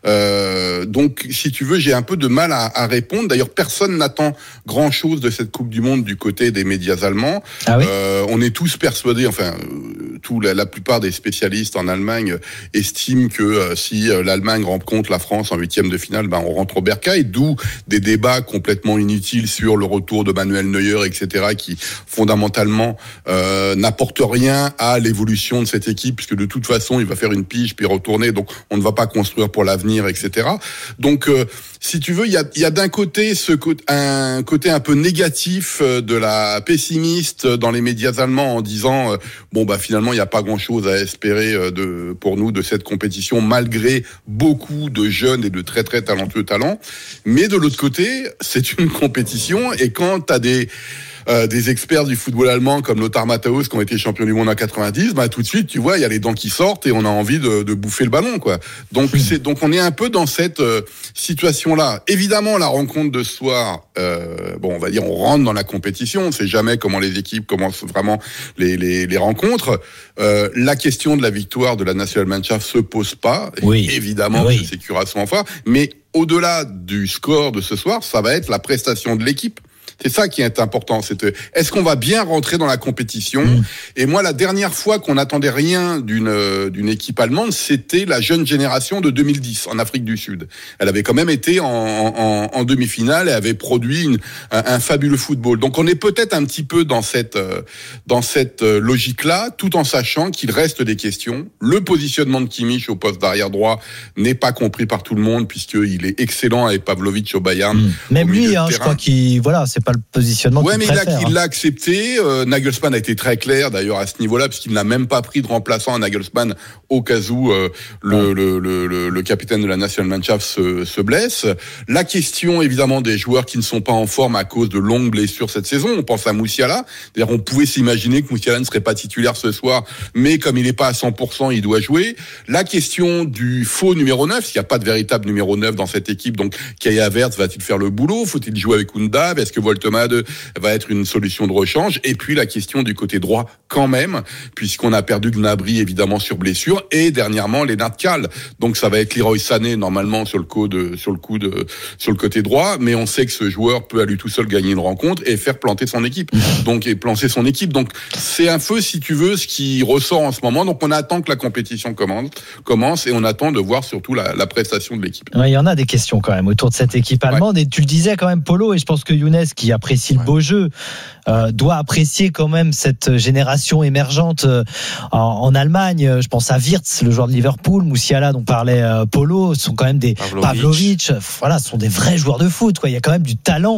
Euh, donc, si tu veux, j'ai un peu de mal à, à répondre. D'ailleurs, personne n'attend grand-chose de cette Coupe du Monde du côté des médias allemands. Ah oui euh, on est tous persuadés, enfin, euh, tout, la, la plupart des spécialistes en Allemagne estiment que euh, si euh, l'Allemagne rencontre la France en huitième de finale, ben on rentre au bercail. D'où des débats complètement inutiles sur le retour de Manuel Neuer, et cetera, qui fondamentalement euh, n'apportent rien à l'évolution de cette équipe, puisque de toute façon, il va faire une pige puis retourner, donc on ne va pas construire pour l'avenir, et cetera. Donc, euh, si tu veux, il y a, il y a d'un côté ce côté, un côté un peu négatif de la pessimiste dans les médias allemands en disant euh, bon bah finalement il n'y a pas grand-chose à espérer de pour nous de cette compétition malgré beaucoup de jeunes et de très très talentueux talents. Mais de l'autre côté, c'est une compétition et quand t'as des Euh, des experts du football allemand comme Lothar Matthäus qui ont été champions du monde en quatre-vingt-dix, bah tout de suite tu vois il y a les dents qui sortent et on a envie de, de bouffer le ballon quoi. Donc c'est donc on est un peu dans cette euh, situation là. Évidemment la rencontre de ce soir, euh, bon on va dire on rentre dans la compétition, on sait jamais comment les équipes commencent vraiment les les, les rencontres. Euh, la question de la victoire de la Nationalmannschaft se pose pas. Oui. Évidemment oui. c'est Curaçao enfin, mais au-delà du score de ce soir, ça va être la prestation de l'équipe. C'est ça qui est important. C'est est-ce qu'on va bien rentrer dans la compétition ? Mmh. Et moi, la dernière fois qu'on n'attendait rien d'une d'une équipe allemande, c'était la jeune génération de deux mille dix en Afrique du Sud. Elle avait quand même été en, en, en demi-finale et avait produit une, un, un fabuleux football. Donc, on est peut-être un petit peu dans cette dans cette logique-là, tout en sachant qu'il reste des questions. Le positionnement de Kimmich au poste d'arrière droit n'est pas compris par tout le monde puisqu'il est excellent avec Pavlovic au Bayern. Mmh. Même lui, hein, je crois qu'il voilà, c'est pas le positionnement ouais, qu'il mais préfère. il l'a accepté. Euh, Nagelsmann a été très clair d'ailleurs à ce niveau-là, puisqu'il n'a même pas pris de remplaçant à Nagelsmann au cas où euh, le, le, le, le, le capitaine de la Nationalmannschaft se, se blesse. La question évidemment des joueurs qui ne sont pas en forme à cause de longues blessures cette saison. On pense à Moussiala. D'ailleurs, on pouvait s'imaginer que Moussiala ne serait pas titulaire ce soir, mais comme il n'est pas à cent pour cent, il doit jouer. La question du faux numéro neuf, s'il n'y a pas de véritable numéro neuf dans cette équipe, donc Kai Havertz va-t-il faire le boulot ? Faut-il jouer avec Undav ? Est-ce que Voltemade va être une solution de rechange? Et puis la question du côté droit quand même, puisqu'on a perdu Gnabry évidemment sur blessure et dernièrement Lennart Kahl. Donc ça va être Leroy Sané normalement sur le coup de sur le coup de sur le côté droit, mais on sait que ce joueur peut à lui tout seul gagner une rencontre et faire planter son équipe. Donc et planter son équipe. Donc c'est un peu si tu veux ce qui ressort en ce moment. Donc on attend que la compétition commence, commence et on attend de voir surtout la, la prestation de l'équipe. Ouais, il y en a des questions quand même autour de cette équipe allemande ouais. Et tu le disais quand même Polo et je pense que Younes qui apprécie le beau jeu euh, doit apprécier quand même cette génération émergente euh, en, en Allemagne. Je pense à Wirtz, le joueur de Liverpool, Moussiala dont parlait euh, Polo, ce sont quand même des Pavlovic. Pavlovic, voilà, ce sont des vrais joueurs de foot quoi. Il y a quand même du talent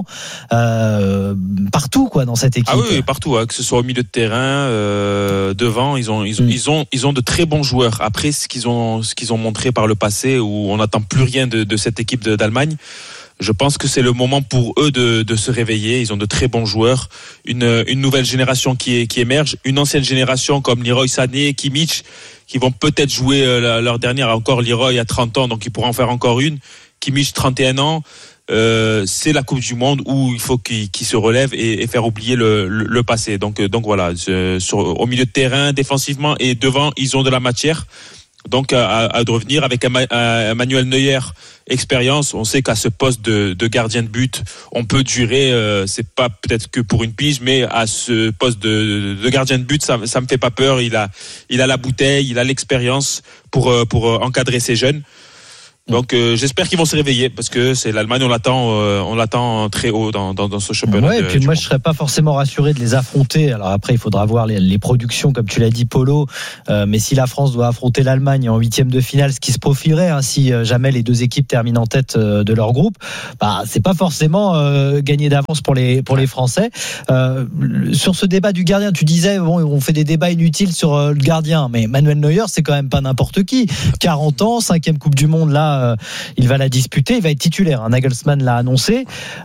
euh, partout quoi dans cette équipe. Ah oui, partout, hein, que ce soit au milieu de terrain, euh, devant, ils ont ils ont, mm. ils ont ils ont de très bons joueurs. Après ce qu'ils ont ce qu'ils ont montré par le passé où on n'attend plus rien de, de cette équipe de, d'Allemagne. Je pense que c'est le moment pour eux de, de se réveiller. Ils ont de très bons joueurs, une, une nouvelle génération qui, est, qui émerge, une ancienne génération comme Leroy Sané, Kimmich, qui vont peut-être jouer euh, leur dernière. Encore Leroy à trente ans, donc il pourra en faire encore une. Kimmich trente et un ans. Euh, c'est la Coupe du Monde où il faut qu'il, qu'il se relève et, et faire oublier le, le, le passé. Donc, donc voilà, euh, sur, au milieu de terrain, défensivement et devant, ils ont de la matière. Donc à, à revenir avec un, un Manuel Neuer expérience, on sait qu'à ce poste de, de gardien de but, on peut durer. Euh, c'est pas peut-être que pour une pige, mais à ce poste de, de gardien de but, ça, ça me fait pas peur. Il a, il a la bouteille, il a l'expérience pour pour encadrer ces jeunes. Donc euh, j'espère qu'ils vont se réveiller parce que c'est l'Allemagne, on l'attend, euh, on l'attend très haut dans dans, dans ce championnat. Ouais, et puis moi monde. Je serais pas forcément rassuré de les affronter. Alors après il faudra voir les, les productions comme tu l'as dit Polo. Euh, mais si la France doit affronter l'Allemagne en huitième de finale, ce qui se profilerait hein, si euh, jamais les deux équipes terminent en tête euh, de leur groupe, bah c'est pas forcément euh, gagné d'avance pour les pour les Français. Euh, sur ce débat du gardien, tu disais bon on fait des débats inutiles sur euh, le gardien, mais Manuel Neuer c'est quand même pas n'importe qui. quarante ans, cinquième Coupe du Monde là. Euh, il va la disputer, il va être titulaire. Hein. Nagelsmann l'a annoncé.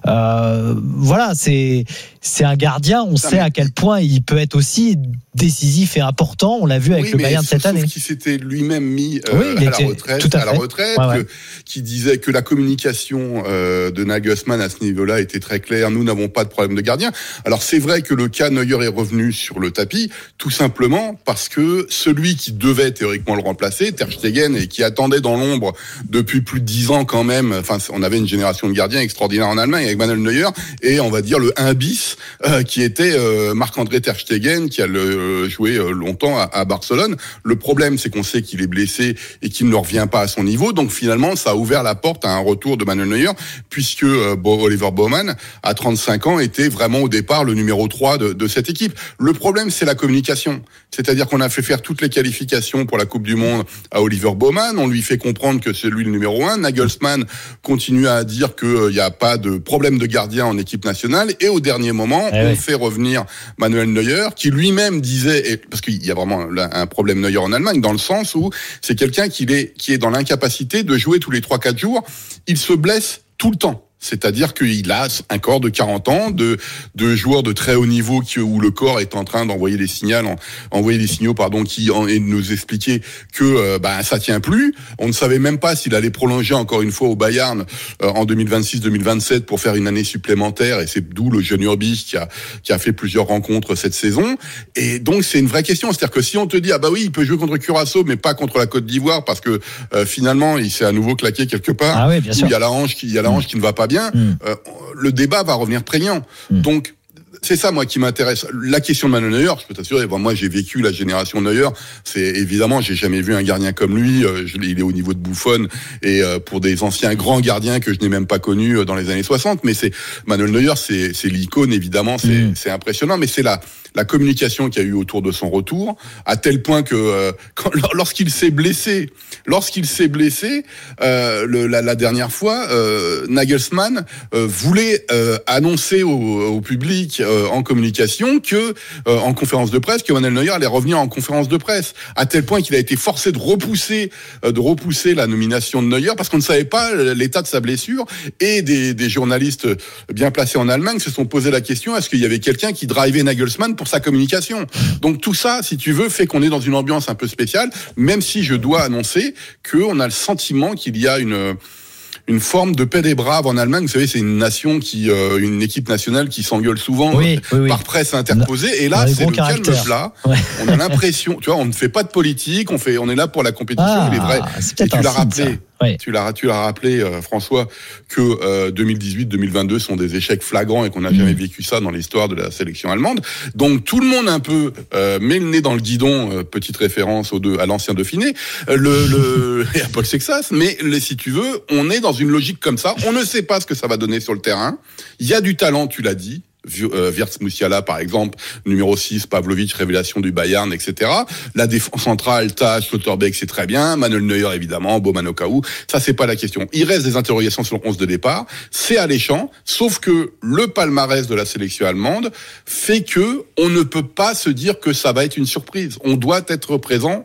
Euh, voilà, c'est c'est un gardien. On Ça sait mais... à quel point il peut être aussi décisif et important. On l'a vu avec oui, le Bayern de cette année. Qui s'était lui-même mis euh, oui, à, la retraite, à, à la retraite, ouais, ouais. Que, qui disait que la communication euh, de Nagelsmann à ce niveau-là était très claire. Nous n'avons pas de problème de gardien. Alors c'est vrai que le cas Neuer est revenu sur le tapis, tout simplement parce que celui qui devait théoriquement le remplacer, Ter Stegen, et qui attendait dans l'ombre depuis plus de dix ans quand même. Enfin, on avait une génération de gardiens extraordinaire en Allemagne avec Manuel Neuer et on va dire le un bis euh, qui était euh, Marc-André Ter Stegen qui a le, euh, joué euh, longtemps à, à Barcelone. Le problème, c'est qu'on sait qu'il est blessé et qu'il ne revient pas à son niveau. Donc finalement, ça a ouvert la porte à un retour de Manuel Neuer puisque euh, Oliver Baumann, à trente-cinq ans, était vraiment au départ le numéro trois de, de cette équipe. Le problème, c'est la communication. C'est-à-dire qu'on a fait faire toutes les qualifications pour la Coupe du Monde à Oliver Baumann. On lui fait comprendre que c'est lui le numéro un. Nagelsmann continue à dire qu'il n'y euh, a pas de problème de gardien en équipe nationale. Et au dernier moment, eh on oui. fait revenir Manuel Neuer, qui lui-même disait, et, parce qu'il y a vraiment un problème Neuer en Allemagne, dans le sens où c'est quelqu'un qui est, qui est dans l'incapacité de jouer tous les trois quatre jours. Il se blesse tout le temps. C'est-à-dire qu'il a un corps de quarante ans, de, de joueurs de très haut niveau qui, où le corps est en train d'envoyer des signaux, en, envoyer des signaux, pardon, qui en, et nous expliquer que euh, bah, ça tient plus. On ne savait même pas s'il allait prolonger encore une fois au Bayern euh, en deux mille vingt-six deux mille vingt-sept pour faire une année supplémentaire. Et c'est d'où le jeune Urbich qui a qui a fait plusieurs rencontres cette saison. Et donc c'est une vraie question. C'est-à-dire que si on te dit ah bah oui il peut jouer contre Curaçao mais pas contre la Côte d'Ivoire parce que euh, finalement il s'est à nouveau claqué quelque part. Ah oui, bien sûr. Il y a la hanche qui il y a la hanche qui ne va pas bien. Mmh. Euh, le débat va revenir prégnant. Mmh. Donc, c'est ça, moi, qui m'intéresse. La question de Manuel Neuer, je peux t'assurer, bon, moi, j'ai vécu la génération Neuer. C'est évidemment, j'ai jamais vu un gardien comme lui. Euh, je, il est au niveau de Buffon et euh, pour des anciens grands gardiens que je n'ai même pas connus euh, dans les années soixante. Mais c'est Manuel Neuer, c'est, c'est l'icône, évidemment. C'est, mmh. c'est impressionnant, mais c'est la la communication qu'il y a eu autour de son retour, à tel point que euh, quand, lorsqu'il s'est blessé, lorsqu'il s'est blessé, euh, le, la, la dernière fois, euh, Nagelsmann euh, voulait euh, annoncer au, au public euh, en communication que, euh, en conférence de presse, que Manuel Neuer allait revenir en conférence de presse, à tel point qu'il a été forcé de repousser, euh, de repousser la nomination de Neuer parce qu'on ne savait pas l'état de sa blessure, et des, des journalistes bien placés en Allemagne se sont posé la question est-ce qu'il y avait quelqu'un qui drivait Nagelsmann pour sa communication. Donc tout ça, si tu veux, fait qu'on est dans une ambiance un peu spéciale, même si je dois annoncer qu'on a le sentiment qu'il y a une une forme de paix des braves en Allemagne. Vous savez, c'est une nation qui, euh, une équipe nationale qui s'engueule souvent oui, oui, oui. par presse interposée. Et là, c'est le calme plat. Ouais. On a l'impression, tu vois, on ne fait pas de politique, on fait, on est là pour la compétition. Ah, il est vrai. Et tu l'as rappelé. Oui. Tu l'as, tu l'as rappelé, euh, François, que euh, deux mille dix-huit deux mille vingt-deux sont des échecs flagrants et qu'on n'a mmh. jamais vécu ça dans l'histoire de la sélection allemande. Donc tout le monde un peu euh, met le nez dans le guidon. Euh, petite référence aux deux, à l'ancien Dauphiné, euh, le, le et à Paul Sexas. Mais les, si tu veux, on est dans une logique comme ça. On ne sait pas ce que ça va donner sur le terrain. Il y a du talent, tu l'as dit. Wirtz Musiala par exemple, numéro six, Pavlovic, révélation du Bayern, et cetera. La défense centrale, Tach, Schlotterbeck, c'est très bien. Manuel Neuer évidemment, Baumann au cas où. Ça c'est pas la question. Il reste des interrogations sur le onze de départ. C'est alléchant, sauf que le palmarès de la sélection allemande fait que on ne peut pas se dire que ça va être une surprise. On doit être présent ou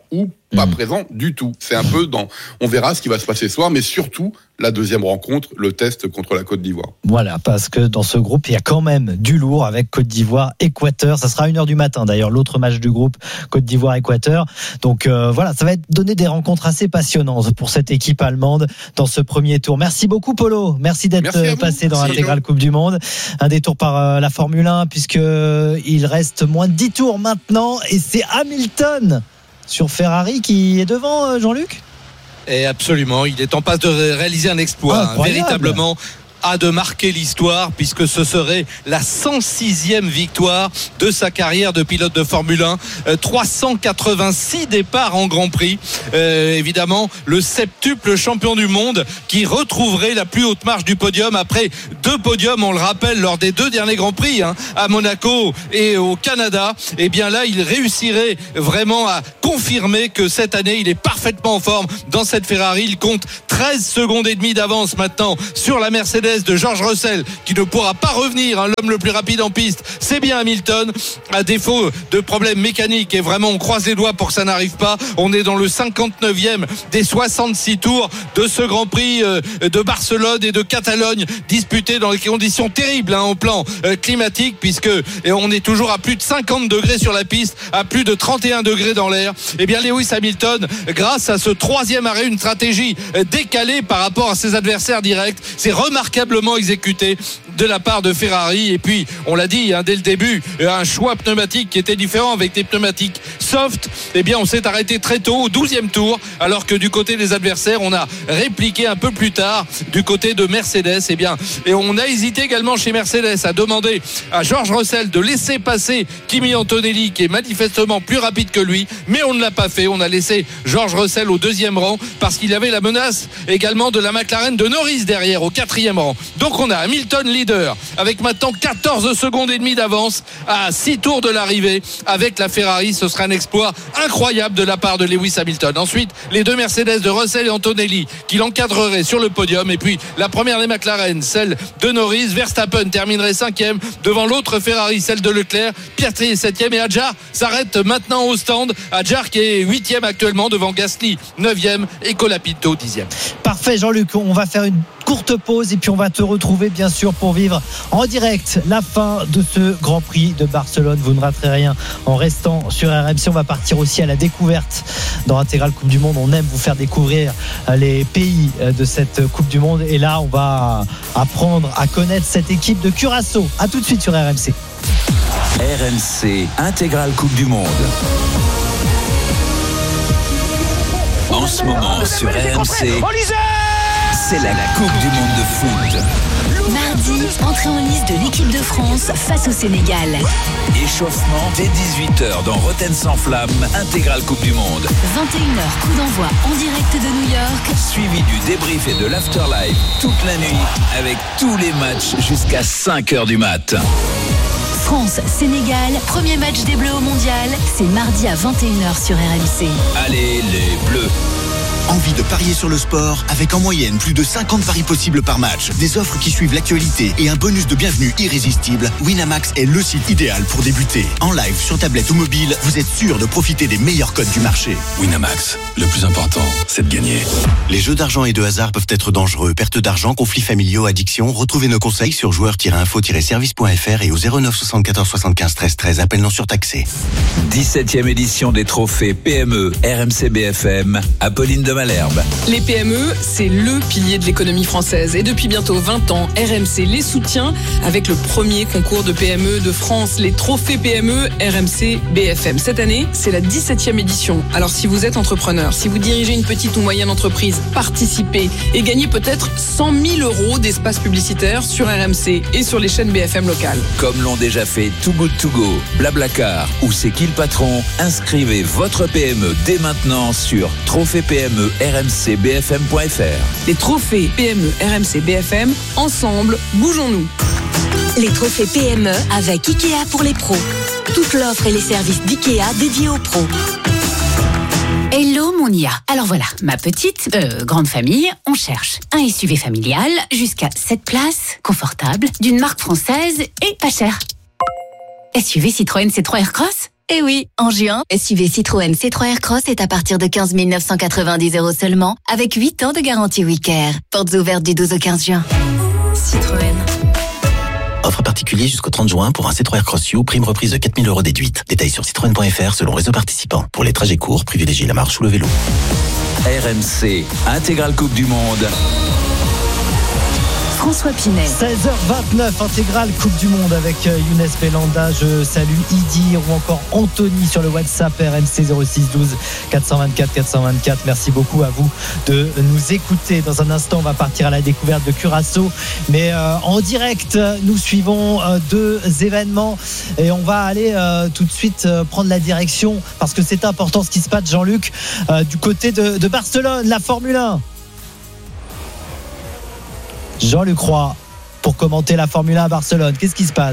pas mmh. présent du tout. C'est un peu dans, on verra ce qui va se passer ce soir, mais surtout la deuxième rencontre, le test contre la Côte d'Ivoire. Voilà, parce que dans ce groupe, il y a quand même du lourd avec Côte d'Ivoire, Équateur. Ça sera à une heure du matin d'ailleurs, l'autre match du groupe, Côte d'Ivoire, Équateur. Donc euh, voilà, ça va être donner des rencontres assez passionnantes pour cette équipe allemande dans ce premier tour. Merci beaucoup Polo, merci d'être merci passé dans l'intégrale Coupe du Monde. Un détour par euh, la Formule un, puisque euh, il reste moins de dix tours maintenant, et c'est Hamilton sur Ferrari qui est devant, euh, Jean-Luc. Et absolument, il est en passe de réaliser un exploit, hein, véritablement, a de marquer l'histoire, puisque ce serait la cent sixième victoire de sa carrière de pilote de Formule un. euh, trois cent quatre-vingt-six départs en Grand Prix. Euh, évidemment, le septuple champion du monde qui retrouverait la plus haute marche du podium après deux podiums, on le rappelle, lors des deux derniers Grands Prix, hein, à Monaco et au Canada. Et bien là, il réussirait vraiment à confirmer que cette année, il est parfaitement en forme dans cette Ferrari. Il compte treize secondes et demie d'avance maintenant sur la Mercedes de George Russell, qui ne pourra pas revenir, hein, l'homme le plus rapide en piste, c'est bien Hamilton, à défaut de problèmes mécaniques, et vraiment on croise les doigts pour que ça n'arrive pas. On est dans le cinquante-neuvième des soixante-six tours de ce Grand Prix euh, de Barcelone et de Catalogne, disputé dans des conditions terribles, hein, au plan euh, climatique, puisque et on est toujours à plus de cinquante degrés sur la piste, à plus de trente et un degrés dans l'air. Et bien Lewis Hamilton, grâce à ce troisième arrêt, une stratégie euh, décalée par rapport à ses adversaires directs, c'est remarquablement exécuté de la part de Ferrari. Et puis on l'a dit, hein, dès le début, un choix pneumatique qui était différent avec des pneumatiques soft. Eh bien on s'est arrêté très tôt au douzième tour, alors que du côté des adversaires on a répliqué un peu plus tard du côté de Mercedes. Eh bien, et on a hésité également chez Mercedes à demander à George Russell de laisser passer Kimi Antonelli, qui est manifestement plus rapide que lui, mais on ne l'a pas fait. On a laissé George Russell au deuxième rang parce qu'il y avait la menace également de la McLaren de Norris derrière au quatrième rang. Donc on a Hamilton leader avec maintenant quatorze secondes et demie d'avance à six tours de l'arrivée avec la Ferrari. Ce sera un exploit incroyable de la part de Lewis Hamilton. Ensuite, les deux Mercedes de Russell et Antonelli qui l'encadreraient sur le podium, et puis la première des McLaren, celle de Norris. Verstappen terminerait cinquième devant l'autre Ferrari, celle de Leclerc. Piastri est septième et Hadjar s'arrête maintenant au stand. Hadjar qui est huitième actuellement devant Gasly neuvième et Colapinto dixième. Parfait Jean-Luc, on va faire une courte pause et puis on va te retrouver bien sûr pour vivre en direct la fin de ce Grand Prix de Barcelone. Vous ne raterez rien en restant sur R M C. On va partir aussi à la découverte dans Intégral Coupe du Monde. On aime vous faire découvrir les pays de cette Coupe du Monde, et là on va apprendre à connaître cette équipe de Curaçao. À tout de suite sur R M C. R M C Intégral Coupe du Monde. En ce moment sur R M C, c'est la Coupe du Monde de foot. Mardi, entrée en liste de l'équipe de France face au Sénégal. Échauffement dès dix-huit heures dans Rotten sans flamme, Intégral Coupe du Monde. vingt et une heures, coup d'envoi en direct de New York. Suivi du débrief et de l'afterlife toute la nuit avec tous les matchs jusqu'à cinq heures du mat. France-Sénégal, premier match des Bleus au Mondial, c'est mardi à vingt et une heures sur R M C. Allez les Bleus! Envie de parier sur le sport avec en moyenne plus de cinquante paris possibles par match, des offres qui suivent l'actualité et un bonus de bienvenue irrésistible? Winamax est le site idéal pour débuter. En live, sur tablette ou mobile, vous êtes sûr de profiter des meilleurs codes du marché. Winamax, le plus important, c'est de gagner. Les jeux d'argent et de hasard peuvent être dangereux. Perte d'argent, conflits familiaux, addiction. Retrouvez nos conseils sur joueurs tiret info tiret service point f r et au zéro neuf soixante-quatorze soixante-quinze treize treize. Appel non surtaxé. dix-septième édition des trophées P M E R M C B F M. Apolline de Malherbe. Les P M E, c'est le pilier de l'économie française. Et depuis bientôt vingt ans, R M C les soutient avec le premier concours de P M E de France, les trophées P M E R M C B F M. Cette année, c'est la dix-septième édition. Alors si vous êtes entrepreneur, si vous dirigez une petite ou moyenne entreprise, participez et gagnez peut-être cent mille euros d'espace publicitaire sur R M C et sur les chaînes B F M locales. Comme l'ont déjà fait Too Good To Go, Blablacar ou C'est qui le patron, inscrivez votre P M E dès maintenant sur trophée P M E R M C B F M point F R. Les trophées P M E R M C B F M, ensemble, bougeons-nous. Les trophées P M E avec Ikea pour les pros. Toute l'offre et les services d'Ikea dédiés aux pros. Hello mon I A. Alors voilà, ma petite, euh, grande famille, on cherche un S U V familial jusqu'à sept places, confortable, d'une marque française et pas cher. S U V Citroën C trois Aircross ? Eh oui, en juin, S U V Citroën C trois Aircross est à partir de quinze mille neuf cent quatre-vingt-dix euros seulement, avec huit ans de garantie WeCare. Portes ouvertes du douze au quinze juin. Citroën. Offre particulier jusqu'au trente juin pour un C trois Aircross U, prime reprise de quatre mille euros déduite. Détails sur citroën point f r selon réseau participant. Pour les trajets courts, privilégiez la marche ou le vélo. R M C, intégrale Coupe du Monde. François Pinet. seize heures vingt-neuf, intégrale Coupe du Monde avec Younes Belanda. Je salue Idir ou encore Anthony sur le WhatsApp R M C zéro six douze quatre cent vingt-quatre quatre cent vingt-quatre. Merci beaucoup à vous de nous écouter. Dans un instant, on va partir à la découverte de Curaçao. Mais euh, en direct, nous suivons euh, deux événements et on va aller euh, tout de suite euh, prendre la direction parce que c'est important ce qui se passe, Jean-Luc, euh, du côté de, de Barcelone, la Formule un. Jean-Luc Roy pour commenter la Formule un à Barcelone. Qu'est-ce qui se passe ?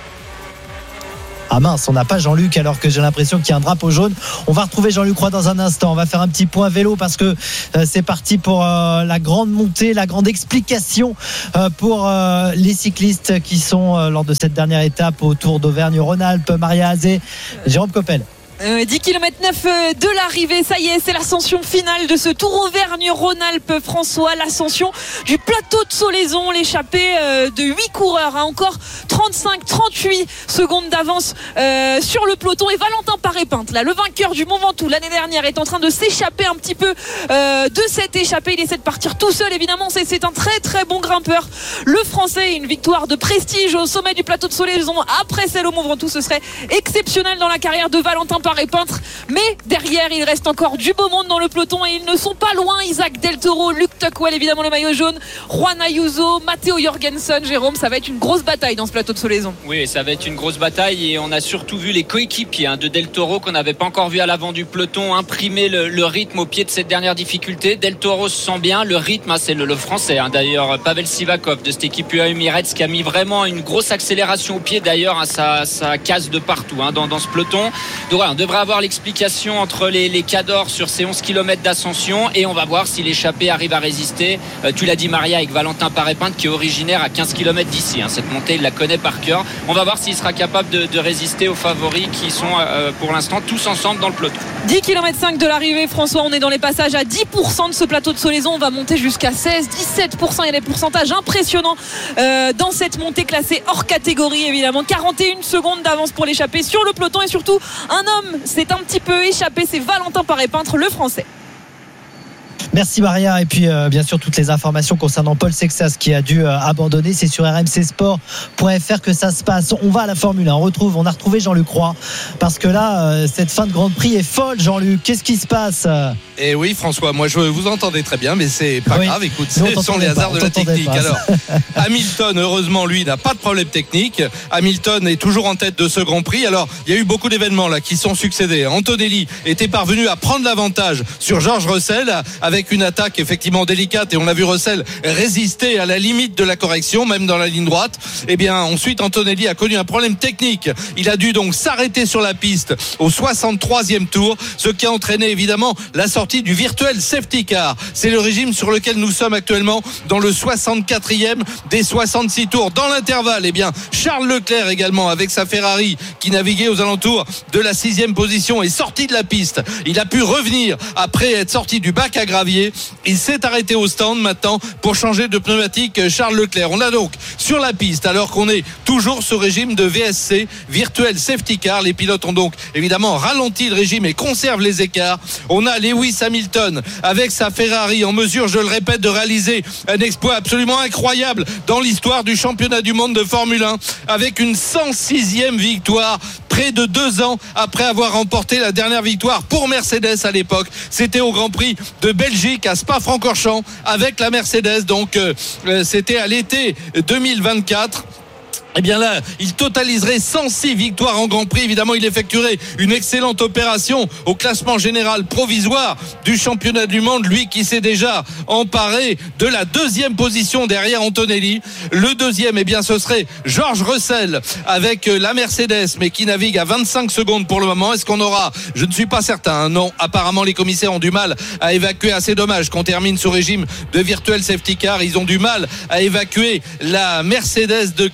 Ah mince, on n'a pas Jean-Luc alors que j'ai l'impression qu'il y a un drapeau jaune. On va retrouver Jean-Luc Roy dans un instant. On va faire un petit point vélo parce que euh, c'est parti pour euh, la grande montée, la grande explication euh, pour euh, les cyclistes qui sont euh, lors de cette dernière étape au Tour d'Auvergne-Rhône-Alpes. Maria Azé, Jérôme Coppel. Euh, dix kilomètres neuf de l'arrivée, ça y est, c'est l'ascension finale de ce Tour Auvergne-Rhône-Alpes, François, l'ascension du plateau de Solaison, l'échappée euh, de huit coureurs, hein, encore trente-cinq trente-huit secondes d'avance euh, sur le peloton, et Valentin Paré-Pinte, là, le vainqueur du Mont Ventoux l'année dernière, est en train de s'échapper un petit peu euh, de cette échappée. Il essaie de partir tout seul, évidemment, c'est, c'est un très très bon grimpeur, le Français. Une victoire de prestige au sommet du plateau de Solaison après celle au Mont Ventoux, ce serait exceptionnel dans la carrière de Valentin Paré-Pinte. Et peintre, mais derrière il reste encore du beau monde dans le peloton et ils ne sont pas loin. Isaac Del Toro, Luc Tuckwell, évidemment le maillot jaune, Juan Ayuso, Matteo Jorgensen. Jérôme, ça va être une grosse bataille dans ce plateau de Solaison. Oui, ça va être une grosse bataille et on a surtout vu les coéquipiers hein, de Del Toro qu'on n'avait pas encore vu à l'avant du peloton imprimer le, le rythme au pied de cette dernière difficulté. Del Toro se sent bien, le rythme, hein, c'est le, le français hein, d'ailleurs, Pavel Sivakov de cette équipe U A E Emirates qui a mis vraiment une grosse accélération au pied d'ailleurs, hein, ça, ça casse de partout hein, dans, dans ce peloton. Donc voilà, on devrait avoir l'explication entre les, les cadors sur ces onze kilomètres d'ascension et on va voir si l'échappée arrive à résister. Euh, tu l'as dit Maria, avec Valentin Paré-Pinte qui est originaire à quinze kilomètres d'ici hein. Cette montée il la connaît par cœur. On va voir s'il sera capable de, de résister aux favoris qui sont euh, pour l'instant tous ensemble dans le peloton. dix kilomètres cinq de l'arrivée, François, on est dans les passages à dix pour cent de ce plateau de Solaison. On va monter jusqu'à seize, dix-sept pour cent. Il y a des pourcentages impressionnants euh, dans cette montée classée hors catégorie évidemment. quarante et une secondes d'avance pour l'échappée sur le peloton et surtout un homme c'est un petit peu échappé, c'est Valentin Paré-Pinte, le français. Merci Maria, et puis euh, bien sûr toutes les informations concernant Paul Sexas qui a dû euh, abandonner, c'est sur r m c sport point f r que ça se passe. On va à la Formule un, on retrouve, on a retrouvé Jean-Luc Roy parce que là euh, cette fin de Grand Prix est folle. Jean-Luc, qu'est-ce qui se passe? Eh oui François, moi je vous entendais très bien mais c'est pas oui. grave, écoute, ce sont les hasards pas, de la technique. Pas, alors Hamilton heureusement lui n'a pas de problème technique. Hamilton est toujours en tête de ce Grand Prix. Alors il y a eu beaucoup d'événements là qui sont succédés. Antonelli était parvenu à prendre l'avantage sur George Russell avec une attaque effectivement délicate et on a vu Russell résister à la limite de la correction même dans la ligne droite. Et bien ensuite Antonelli a connu un problème technique, il a dû donc s'arrêter sur la piste au soixante-troisième tour, ce qui a entraîné évidemment la sortie du virtuel safety car. C'est le régime sur lequel nous sommes actuellement dans le soixante-quatrième des soixante-six tours. Dans l'intervalle, eh bien Charles Leclerc également avec sa Ferrari qui naviguait aux alentours de la sixième position est sorti de la piste. Il a pu revenir après être sorti du bac à gravier. Il s'est arrêté au stand maintenant pour changer de pneumatique. Charles Leclerc. On a donc sur la piste, alors qu'on est toujours ce régime de V S C, Virtual Safety Car, les pilotes ont donc évidemment ralenti le régime et conservent les écarts. On a Lewis Hamilton avec sa Ferrari en mesure, je le répète, de réaliser un exploit absolument incroyable dans l'histoire du championnat du monde de Formule un avec une cent sixième victoire près de deux ans après avoir remporté la dernière victoire pour Mercedes à l'époque. C'était au Grand Prix de Belgique à Spa-Francorchamps avec la Mercedes. Donc euh, c'était à l'été deux mille vingt-quatre. Eh bien là, il totaliserait cent six victoires en Grand Prix. Évidemment, il effectuerait une excellente opération au classement général provisoire du championnat du monde. Lui qui s'est déjà emparé de la deuxième position derrière Antonelli. Le deuxième, eh bien, ce serait George Russell avec la Mercedes, mais qui navigue à vingt-cinq secondes pour le moment. Est-ce qu'on aura? Je ne suis pas certain. Non, apparemment, les commissaires ont du mal à évacuer. Assez dommage qu'on termine ce régime de virtuel safety car. Ils ont du mal à évacuer la Mercedes de Kimi Anzouzi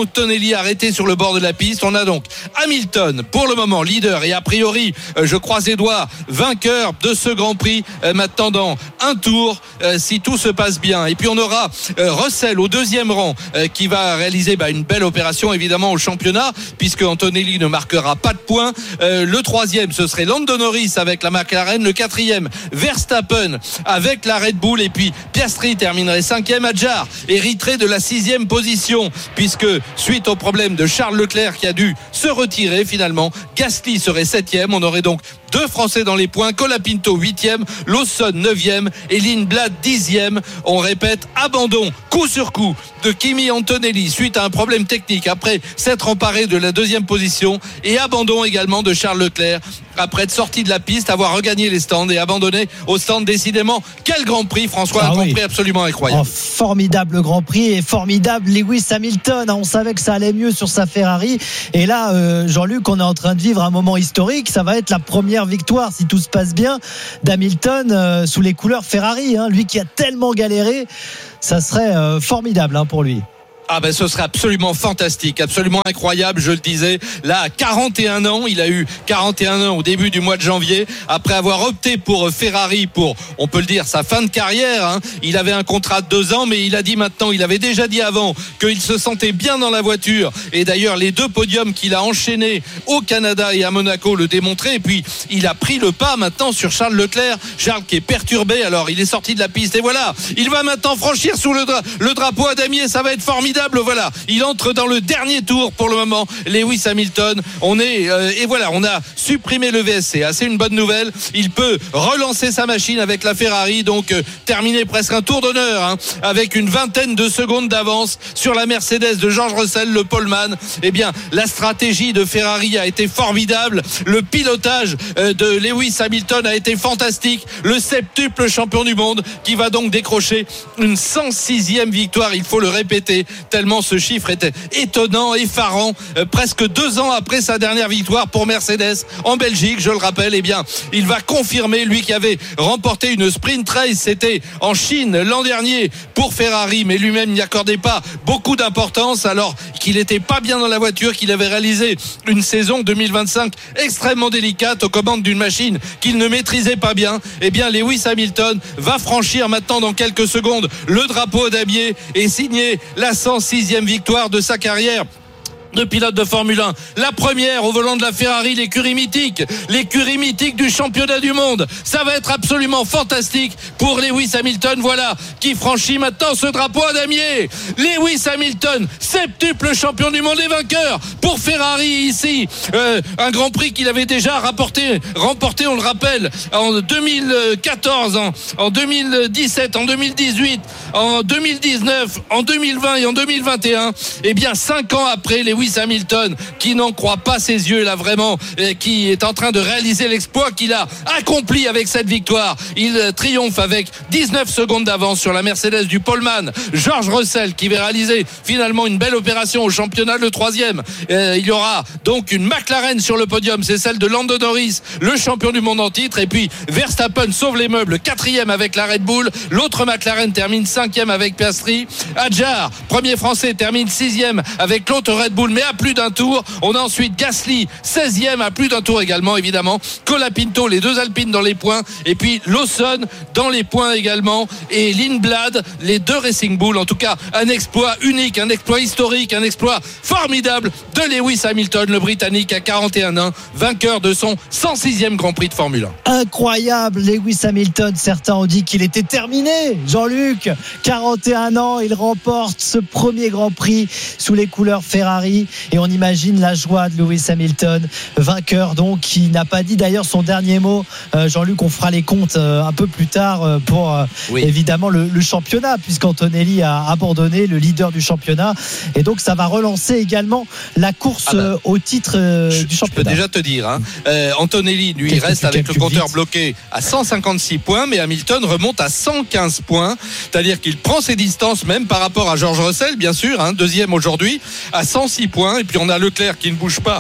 Antonelli arrêté sur le bord de la piste. On a donc Hamilton pour le moment leader et a priori euh, je croise les doigts vainqueur de ce Grand Prix euh, maintenant dans un tour euh, si tout se passe bien. Et puis on aura euh, Russell au deuxième rang euh, qui va réaliser bah, une belle opération évidemment au championnat puisque Antonelli ne marquera pas de points. Euh, le troisième ce serait Lando Norris avec la McLaren, le quatrième Verstappen avec la Red Bull et puis Piastri terminerait cinquième. Adjar hériterait de la sixième position puisque suite au problème de Charles Leclerc qui a dû se retirer finalement, Gasly serait septième. On aurait donc deux Français dans les points, Colapinto huitième, Lawson neuvième et Lindblad dixième. On répète, abandon coup sur coup de Kimi Antonelli suite à un problème technique après s'être emparé de la deuxième position et abandon également de Charles Leclerc après être sorti de la piste, avoir regagné les stands et abandonné au stand. Décidément, quel Grand Prix, François, ah un oui. Grand Prix absolument incroyable. Oh, formidable Grand Prix et formidable Lewis Hamilton. On savait que ça allait mieux sur sa Ferrari et là, euh, Jean-Luc, on est en train de vivre un moment historique. Ça va être la première victoire, si tout se passe bien, d'Hamilton euh, sous les couleurs Ferrari. Hein. Lui qui a tellement galéré, ça serait euh, formidable hein, pour lui. Ah ben ce serait absolument fantastique, absolument incroyable, je le disais. Là, à quarante et un ans, il a eu quarante et un ans au début du mois de janvier, après avoir opté pour Ferrari pour, on peut le dire, sa fin de carrière. Hein. Il avait un contrat de deux ans, mais il a dit maintenant, il avait déjà dit avant qu'il se sentait bien dans la voiture. Et d'ailleurs, les deux podiums qu'il a enchaînés au Canada et à Monaco le démontraient. Et puis, il a pris le pas maintenant sur Charles Leclerc. Charles qui est perturbé, alors il est sorti de la piste. Et voilà, il va maintenant franchir sous le, dra- le drapeau à damier, ça va être formidable. Voilà, il entre dans le dernier tour pour le moment, Lewis Hamilton. On est euh, et voilà, on a supprimé le V S C. Ah, c'est une bonne nouvelle. Il peut relancer sa machine avec la Ferrari, donc euh, terminer presque un tour d'honneur hein, avec une vingtaine de secondes d'avance sur la Mercedes de George Russell, le poleman. Eh bien, la stratégie de Ferrari a été formidable. Le pilotage euh, de Lewis Hamilton a été fantastique. Le septuple champion du monde qui va donc décrocher une cent sixième victoire. Il faut le répéter. Tellement ce chiffre était étonnant, effarant, euh, presque deux ans après sa dernière victoire pour Mercedes en Belgique, je le rappelle. Eh bien, il va confirmer, lui qui avait remporté une sprint race, c'était en Chine l'an dernier pour Ferrari, mais lui-même n'y accordait pas beaucoup d'importance alors qu'il n'était pas bien dans la voiture, qu'il avait réalisé une saison deux mille vingt-cinq extrêmement délicate aux commandes d'une machine qu'il ne maîtrisait pas bien. Eh bien, Lewis Hamilton va franchir maintenant dans quelques secondes le drapeau damier et signer la cent sixième victoire de sa carrière de pilote de Formule un. La première au volant de la Ferrari, l'écurie mythique, l'écurie mythique du championnat du monde. Ça va être absolument fantastique pour Lewis Hamilton, voilà, qui franchit maintenant ce drapeau à damier. Lewis Hamilton, septuple champion du monde et vainqueur pour Ferrari ici. Euh, un Grand Prix qu'il avait déjà rapporté, remporté, on le rappelle, en deux mille quatorze, en, en deux mille dix-sept, en deux mille dix-huit, en deux mille dix-neuf, en deux mille vingt et en deux mille vingt et un. Eh bien, cinq ans après, Lewis Hamilton, qui n'en croit pas ses yeux là vraiment, qui est en train de réaliser l'exploit qu'il a accompli avec cette victoire. Il triomphe avec dix-neuf secondes d'avance sur la Mercedes du poleman George Russell, qui va réaliser finalement une belle opération au championnat, le troisième. Euh, il y aura donc une McLaren sur le podium, c'est celle de Lando Norris, le champion du monde en titre, et puis Verstappen sauve les meubles, quatrième avec la Red Bull. L'autre McLaren termine cinquième avec Piastri. Adjar, premier français, termine sixième avec l'autre Red Bull, mais à plus d'un tour. On a ensuite Gasly, seizième à plus d'un tour également, évidemment. Colapinto, les deux Alpines dans les points. Et puis Lawson dans les points également. Et Lindblad, les deux Racing Bull. En tout cas, un exploit unique, un exploit historique, un exploit formidable de Lewis Hamilton, le Britannique à quarante et un ans, vainqueur de son cent sixième Grand Prix de Formule un. Incroyable, Lewis Hamilton. Certains ont dit qu'il était terminé. Jean-Luc, quarante et un ans, il remporte ce premier Grand Prix sous les couleurs Ferrari. Et on imagine la joie de Lewis Hamilton, vainqueur donc, qui n'a pas dit d'ailleurs son dernier mot. euh, Jean-Luc, on fera les comptes euh, un peu plus tard euh, pour euh, oui. évidemment le, le championnat, puisqu'Antonelli a abandonné, le leader du championnat, et donc ça va relancer également la course ah bah, euh, au titre euh, je, du championnat. Je peux déjà te dire hein, euh, Antonelli lui Qu'est-ce reste avec le compteur vite. bloqué à cent cinquante-six points, mais Hamilton remonte à cent quinze points, c'est-à-dire qu'il prend ses distances même par rapport à George Russell, bien sûr, hein, deuxième aujourd'hui à cent six points. Et puis on a Leclerc qui ne bouge pas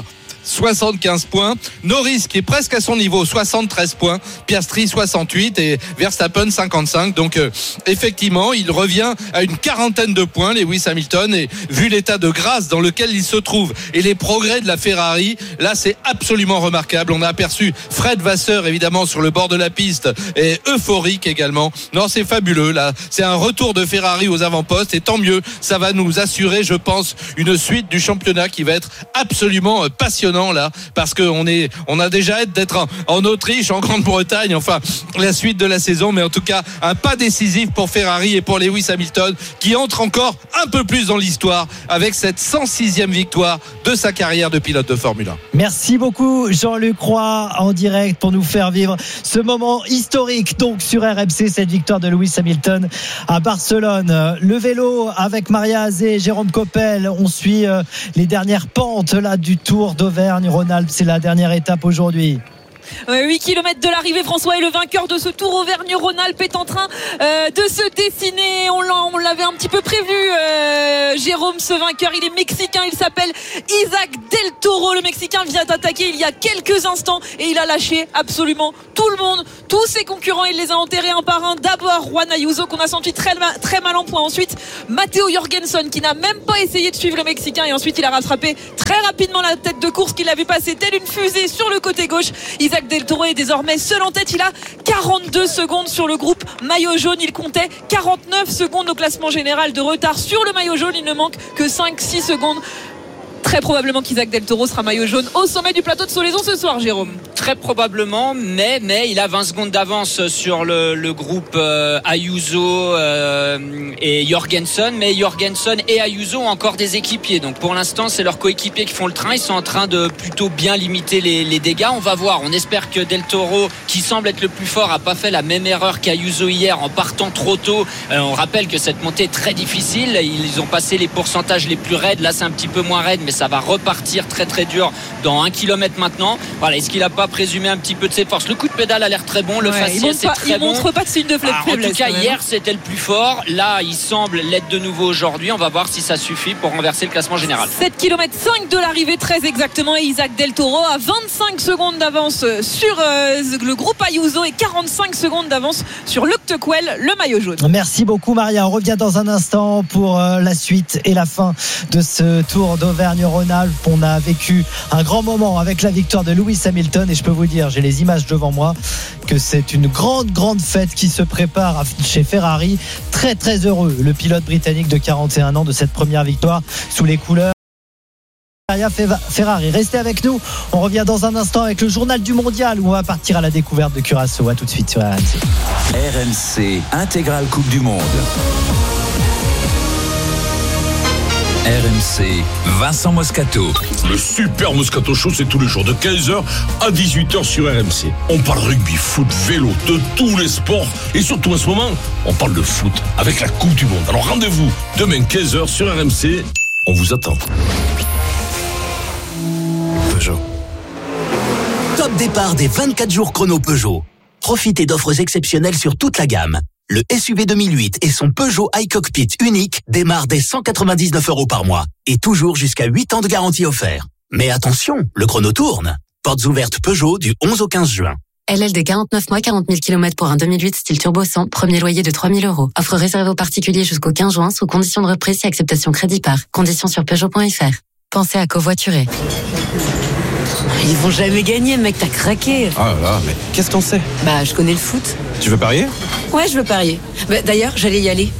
soixante-quinze points. Norris qui est presque à son niveau, soixante-treize points. Piastri soixante-huit et Verstappen cinquante-cinq. Donc euh, effectivement, il revient à une quarantaine de points, Lewis Hamilton. Et vu l'état de grâce dans lequel il se trouve et les progrès de la Ferrari, là c'est absolument remarquable. On a aperçu Fred Vasseur évidemment sur le bord de la piste et euphorique également. Non, c'est fabuleux là. C'est un retour de Ferrari aux avant-postes et tant mieux. Ça va nous assurer, je pense, une suite du championnat qui va être absolument passionnant là, parce qu'on est, on a déjà hâte d'être en, en Autriche, en Grande-Bretagne, enfin la suite de la saison. Mais en tout cas, un pas décisif pour Ferrari et pour Lewis Hamilton qui entre encore un peu plus dans l'histoire avec cette cent sixième victoire de sa carrière de pilote de Formule un. Merci beaucoup Jean-Luc Roy en direct pour nous faire vivre ce moment historique donc sur R M C, cette victoire de Lewis Hamilton à Barcelone. Le vélo avec Maria Azé et Jérôme Coppel, on suit les dernières pentes là du Tour d'Auvergne-Rhône-Alpes, c'est la dernière étape aujourd'hui. huit kilomètres de l'arrivée, François, et le vainqueur de ce Tour Auvergne-Rhône-Alpes est en train euh, de se dessiner. On, l'a, on l'avait un petit peu prévu, euh, Jérôme, ce vainqueur, il est mexicain, il s'appelle Isaac Del Toro. Le Mexicain vient d'attaquer il y a quelques instants et il a lâché absolument tout le monde, tous ses concurrents, il les a enterrés un par un. D'abord Juan Ayuso qu'on a senti très, très mal en point, ensuite Matteo Jorgensen qui n'a même pas essayé de suivre le Mexicain et ensuite il a rattrapé très rapidement la tête de course qu'il avait passé telle une fusée sur le côté gauche. Isaac Del Toro est désormais seul en tête, il a quarante-deux secondes sur le groupe maillot jaune, il comptait quarante-neuf secondes au classement général de retard sur le maillot jaune, il ne manque que cinq six secondes. Très probablement qu'Isaac Del Toro sera maillot jaune au sommet du plateau de Solaison ce soir, Jérôme. Très probablement, mais, mais il a vingt secondes d'avance sur le, le groupe euh, Ayuso euh, et Jorgensen. Mais Jorgensen et Ayuso ont encore des équipiers. Donc pour l'instant, c'est leurs coéquipiers qui font le train. Ils sont en train de plutôt bien limiter les, les dégâts. On va voir. On espère que Del Toro, qui semble être le plus fort, n'a pas fait la même erreur qu'Ayuso hier en partant trop tôt. Euh, on rappelle que cette montée est très difficile. Ils ont passé les pourcentages les plus raides. Là, c'est un petit peu moins raide, mais ça va repartir très très dur dans un kilomètre maintenant. Voilà, est-ce qu'il n'a pas présumé un petit peu de ses forces? Le coup de pédale a l'air très bon, le ouais, faciès c'est très il bon. Il montre pas de signe de faiblesse. En tout cas, hier c'était le plus fort. Là, il semble l'être de nouveau aujourd'hui. On va voir si ça suffit pour renverser le classement général. sept kilomètres cinq de l'arrivée, très exactement. Et Isaac Del Toro a vingt-cinq secondes d'avance sur euh, le groupe Ayuso et quarante-cinq secondes d'avance sur Luc Tequel, le maillot jaune. Merci beaucoup Maria. On revient dans un instant pour euh, la suite et la fin de ce Tour d'Auvergne-Rhône-Alpes. On a vécu un grand moment avec la victoire de Lewis Hamilton et je peux vous dire, j'ai les images devant moi, que c'est une grande grande fête qui se prépare chez Ferrari. Très très heureux le pilote britannique de quarante et un ans de cette première victoire sous les couleurs Ferrari. Restez avec nous, on revient dans un instant avec le journal du mondial où on va partir à la découverte de Curaçao. À tout de suite sur R M C. R M C Intégrale Coupe du Monde. R M C, Vincent Moscato. Le super Moscato Show, c'est tous les jours de quinze heures à dix-huit heures sur R M C. On parle rugby, foot, vélo, de tous les sports. Et surtout en ce moment, on parle de foot avec la Coupe du Monde. Alors rendez-vous demain quinze heures sur R M C. On vous attend. Peugeot. Top départ des vingt-quatre jours chrono Peugeot. Profitez d'offres exceptionnelles sur toute la gamme. Le S U V deux mille huit et son Peugeot iCockpit unique démarrent dès cent quatre-vingt-dix-neuf euros par mois et toujours jusqu'à huit ans de garantie offert. Mais attention, le chrono tourne. Portes ouvertes Peugeot du onze au quinze juin. L L D quarante-neuf mois, quarante mille kilomètres pour un deux mille huit style turbo cent, premier loyer de trois mille euros. Offre réservée aux particuliers jusqu'au quinze juin sous condition de reprise et acceptation crédit par. Conditions sur Peugeot point F R. Pensez à covoiturer. Ils vont jamais gagner, mec, t'as craqué. Ah là là, mais qu'est-ce qu'on sait? Bah, je connais le foot. Tu veux parier? Ouais, je veux parier. Bah, d'ailleurs, j'allais y aller.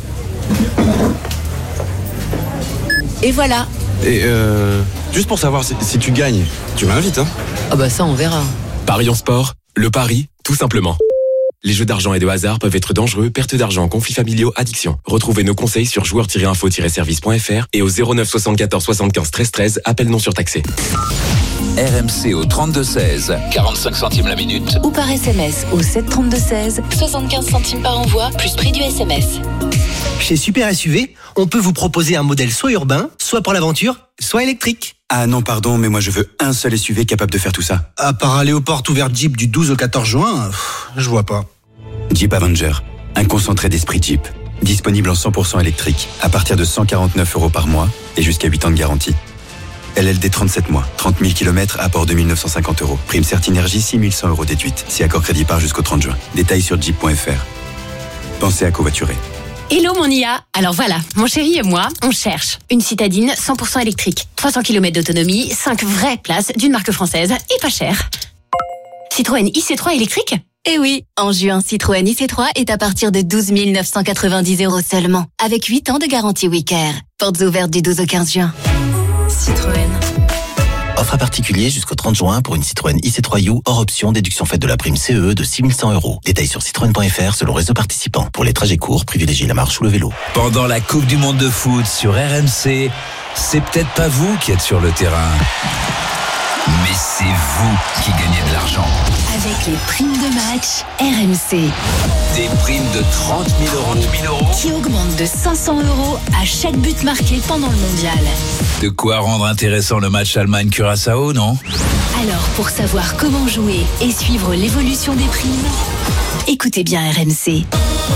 Et voilà. Et euh... juste pour savoir si, si tu gagnes, tu m'invites, hein? Ah bah ça, on verra. Paris en sport, le pari, tout simplement. Les jeux d'argent et de hasard peuvent être dangereux, perte d'argent, conflits familiaux, addiction. Retrouvez nos conseils sur joueurs tiret info tiret service point F R et au zéro neuf soixante-quatorze soixante-quinze treize treize, appel non surtaxé. R M C au trente-deux seize, quarante-cinq centimes la minute. Ou par S M S au sept trente-deux seize, soixante-quinze centimes par envoi, plus prix du S M S. Chez Super S U V, on peut vous proposer un modèle soit urbain, soit pour l'aventure, soit électrique. Ah non, pardon, mais moi je veux un seul S U V capable de faire tout ça. À part aller aux portes ouvertes Jeep du douze au quatorze juin, pff, je vois pas. Jeep Avenger, un concentré d'esprit Jeep. Disponible en cent pour cent électrique, à partir de cent quarante-neuf euros par mois et jusqu'à huit ans de garantie. L L D trente-sept mois, trente mille kilomètres, apport deux mille neuf cent cinquante euros. Prime Certinergie, six mille cent euros déduite. Si accord crédit par jusqu'au trente juin. Détails sur jeep point f r. Pensez à covoiturer. Hello mon I A. Alors voilà, mon chéri et moi, on cherche une citadine cent pour cent électrique, trois cents kilomètres d'autonomie, cinq vraies places d'une marque française et pas cher. Citroën I C trois électrique ? Eh oui, en juin, Citroën I C trois est à partir de douze mille neuf cent quatre-vingt-dix euros seulement, avec huit ans de garantie Wicare. Portes ouvertes du douze au quinze juin. Citroën. Offre à particulier jusqu'au trente juin pour une Citroën I C trois U hors option, déduction faite de la prime C E E de six mille cent euros. Détails sur citroën point f r selon réseau participant. Pour les trajets courts, privilégiez la marche ou le vélo. Pendant la Coupe du Monde de foot sur R M C, c'est peut-être pas vous qui êtes sur le terrain, mais c'est vous qui gagnez de l'argent. Avec les primes de match R M C. Des primes de trente mille euros qui augmentent de cinq cents euros à chaque but marqué pendant le mondial. De quoi rendre intéressant le match Allemagne-Curaçao, non ? Alors, pour savoir comment jouer et suivre l'évolution des primes, écoutez bien R M C.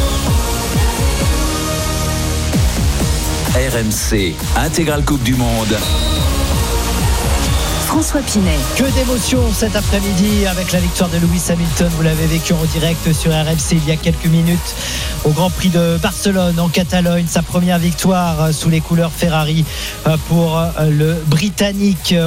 R M C, intégrale Coupe du Monde. François Pinet. Que d'émotion cet après-midi avec la victoire de Lewis Hamilton. Vous l'avez vécu en direct sur R M C il y a quelques minutes au Grand Prix de Barcelone en Catalogne. Sa première victoire sous les couleurs Ferrari pour le Britannique.